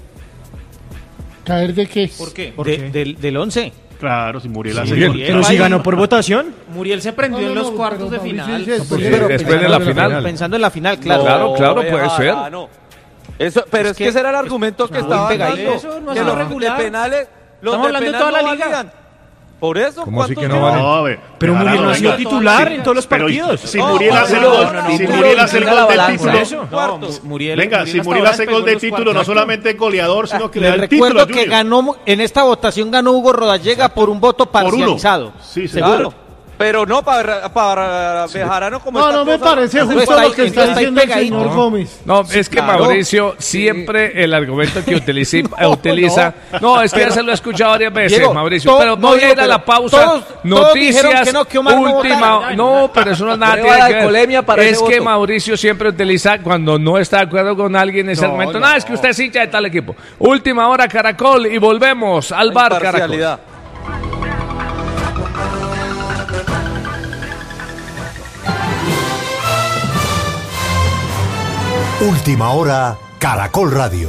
¿Caer de qué? ¿Por qué? De- del, del once. Claro, si Muriel hace Muriel, gol. pero si ganó por votación. Muriel se prendió No, no, en los no, cuartos de pero final. Mauricio dice, pues, Pero después pensando de la en final. Pensando en la final, claro. Claro, claro, puede ser. No. Eso, pero es, que, ese era el argumento que muy estaba pegadito. dando. Eso no ha que sido los regular. de penales, los Estamos de hablando de penal toda no la liga. valían. Por eso, ¿Cómo así ¿cuántos que no llevan? vale? No, a ver, Pero Bejarano, Muriel no ha sido venga. titular en todos los Pero partidos. si No, Muriel hace el no, gol, no, no, si no, Muriel hace el no, gol no, del no, título. Eso, no, Muriel, Venga, Muriel si hasta Muriel ahora hace pegó gol del los título, no cuartos. solamente es goleador, sino que le da Les el título. recuerdo a que Junior. ganó en esta votación ganó Hugo Rodallega por un voto Por uno. parcializado. Sí, seguro. Claro. Pero no para, para Bejarano como No, esta no me cosa. parece Entonces justo está lo ahí- que está entonces está ahí diciendo el pegadito. señor No. Gómez. No, es que claro. Mauricio siempre el argumento que utiliza, utiliza no, es que ya se lo he escuchado varias veces, Diego, Mauricio, todo- pero no, voy a ir Diego, a la pero pausa, todos- todos noticias, dijeron que no, que Omar no última, votara. no, pero eso no es nada Prueba tiene de que ver. alcoholemia para Es ese que voto. Mauricio siempre utiliza cuando no está de acuerdo con alguien en ese No, argumento, no. no, es que usted es hincha de tal equipo. Última hora Caracol y volvemos al bar Caracol. Imparcialidad. Última hora, Caracol Radio.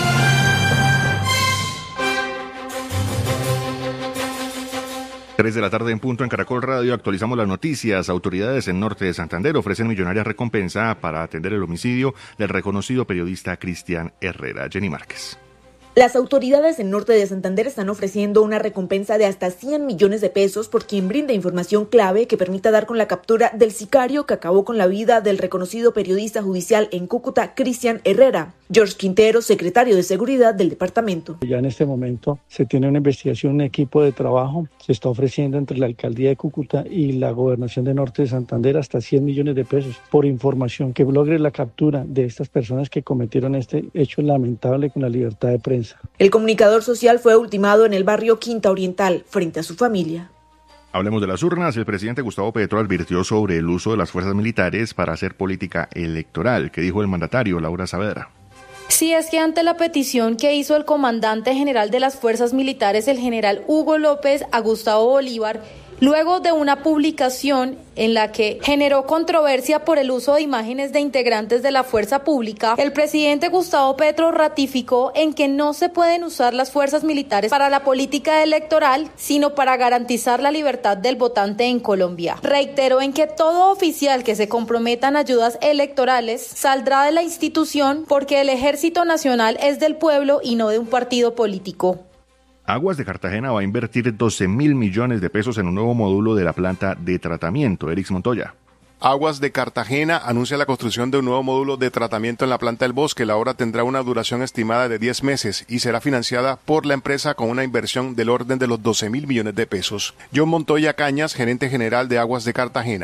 tres de la tarde en punto en Caracol Radio. Actualizamos las noticias. Autoridades en Norte de Santander ofrecen millonaria recompensa para atender el homicidio del reconocido periodista Cristian Herrera. Jenny Márquez. Las autoridades en Norte de Santander están ofreciendo una recompensa de hasta cien millones de pesos por quien brinde información clave que permita dar con la captura del sicario que acabó con la vida del reconocido periodista judicial en Cúcuta, Cristian Herrera. George Quintero, secretario de Seguridad del departamento. Ya en este momento se tiene una investigación, un equipo de trabajo, se está ofreciendo entre la alcaldía de Cúcuta y la gobernación de Norte de Santander hasta cien millones de pesos por información que logre la captura de estas personas que cometieron este hecho lamentable con la libertad de prensa. El comunicador social fue ultimado en el barrio Quinta Oriental, frente a su familia. Hablemos de las urnas. El presidente Gustavo Petro advirtió sobre el uso de las fuerzas militares para hacer política electoral. ¿Qué dijo el mandatario, Laura Saavedra? Sí, es que ante la petición que hizo el comandante general de las fuerzas militares, el general Hugo López, a Gustavo Bolívar, luego de una publicación en la que generó controversia por el uso de imágenes de integrantes de la fuerza pública, el presidente Gustavo Petro ratificó en que no se pueden usar las fuerzas militares para la política electoral, sino para garantizar la libertad del votante en Colombia. Reiteró en que todo oficial que se comprometa en ayudas electorales saldrá de la institución porque el Ejército Nacional es del pueblo y no de un partido político. Aguas de Cartagena va a invertir doce mil millones de pesos en un nuevo módulo de la planta de tratamiento. Erix Montoya. Aguas de Cartagena anuncia la construcción de un nuevo módulo de tratamiento en la planta del Bosque. La obra tendrá una duración estimada de diez meses y será financiada por la empresa con una inversión del orden de los doce mil millones de pesos. John Montoya Cañas, gerente general de Aguas de Cartagena.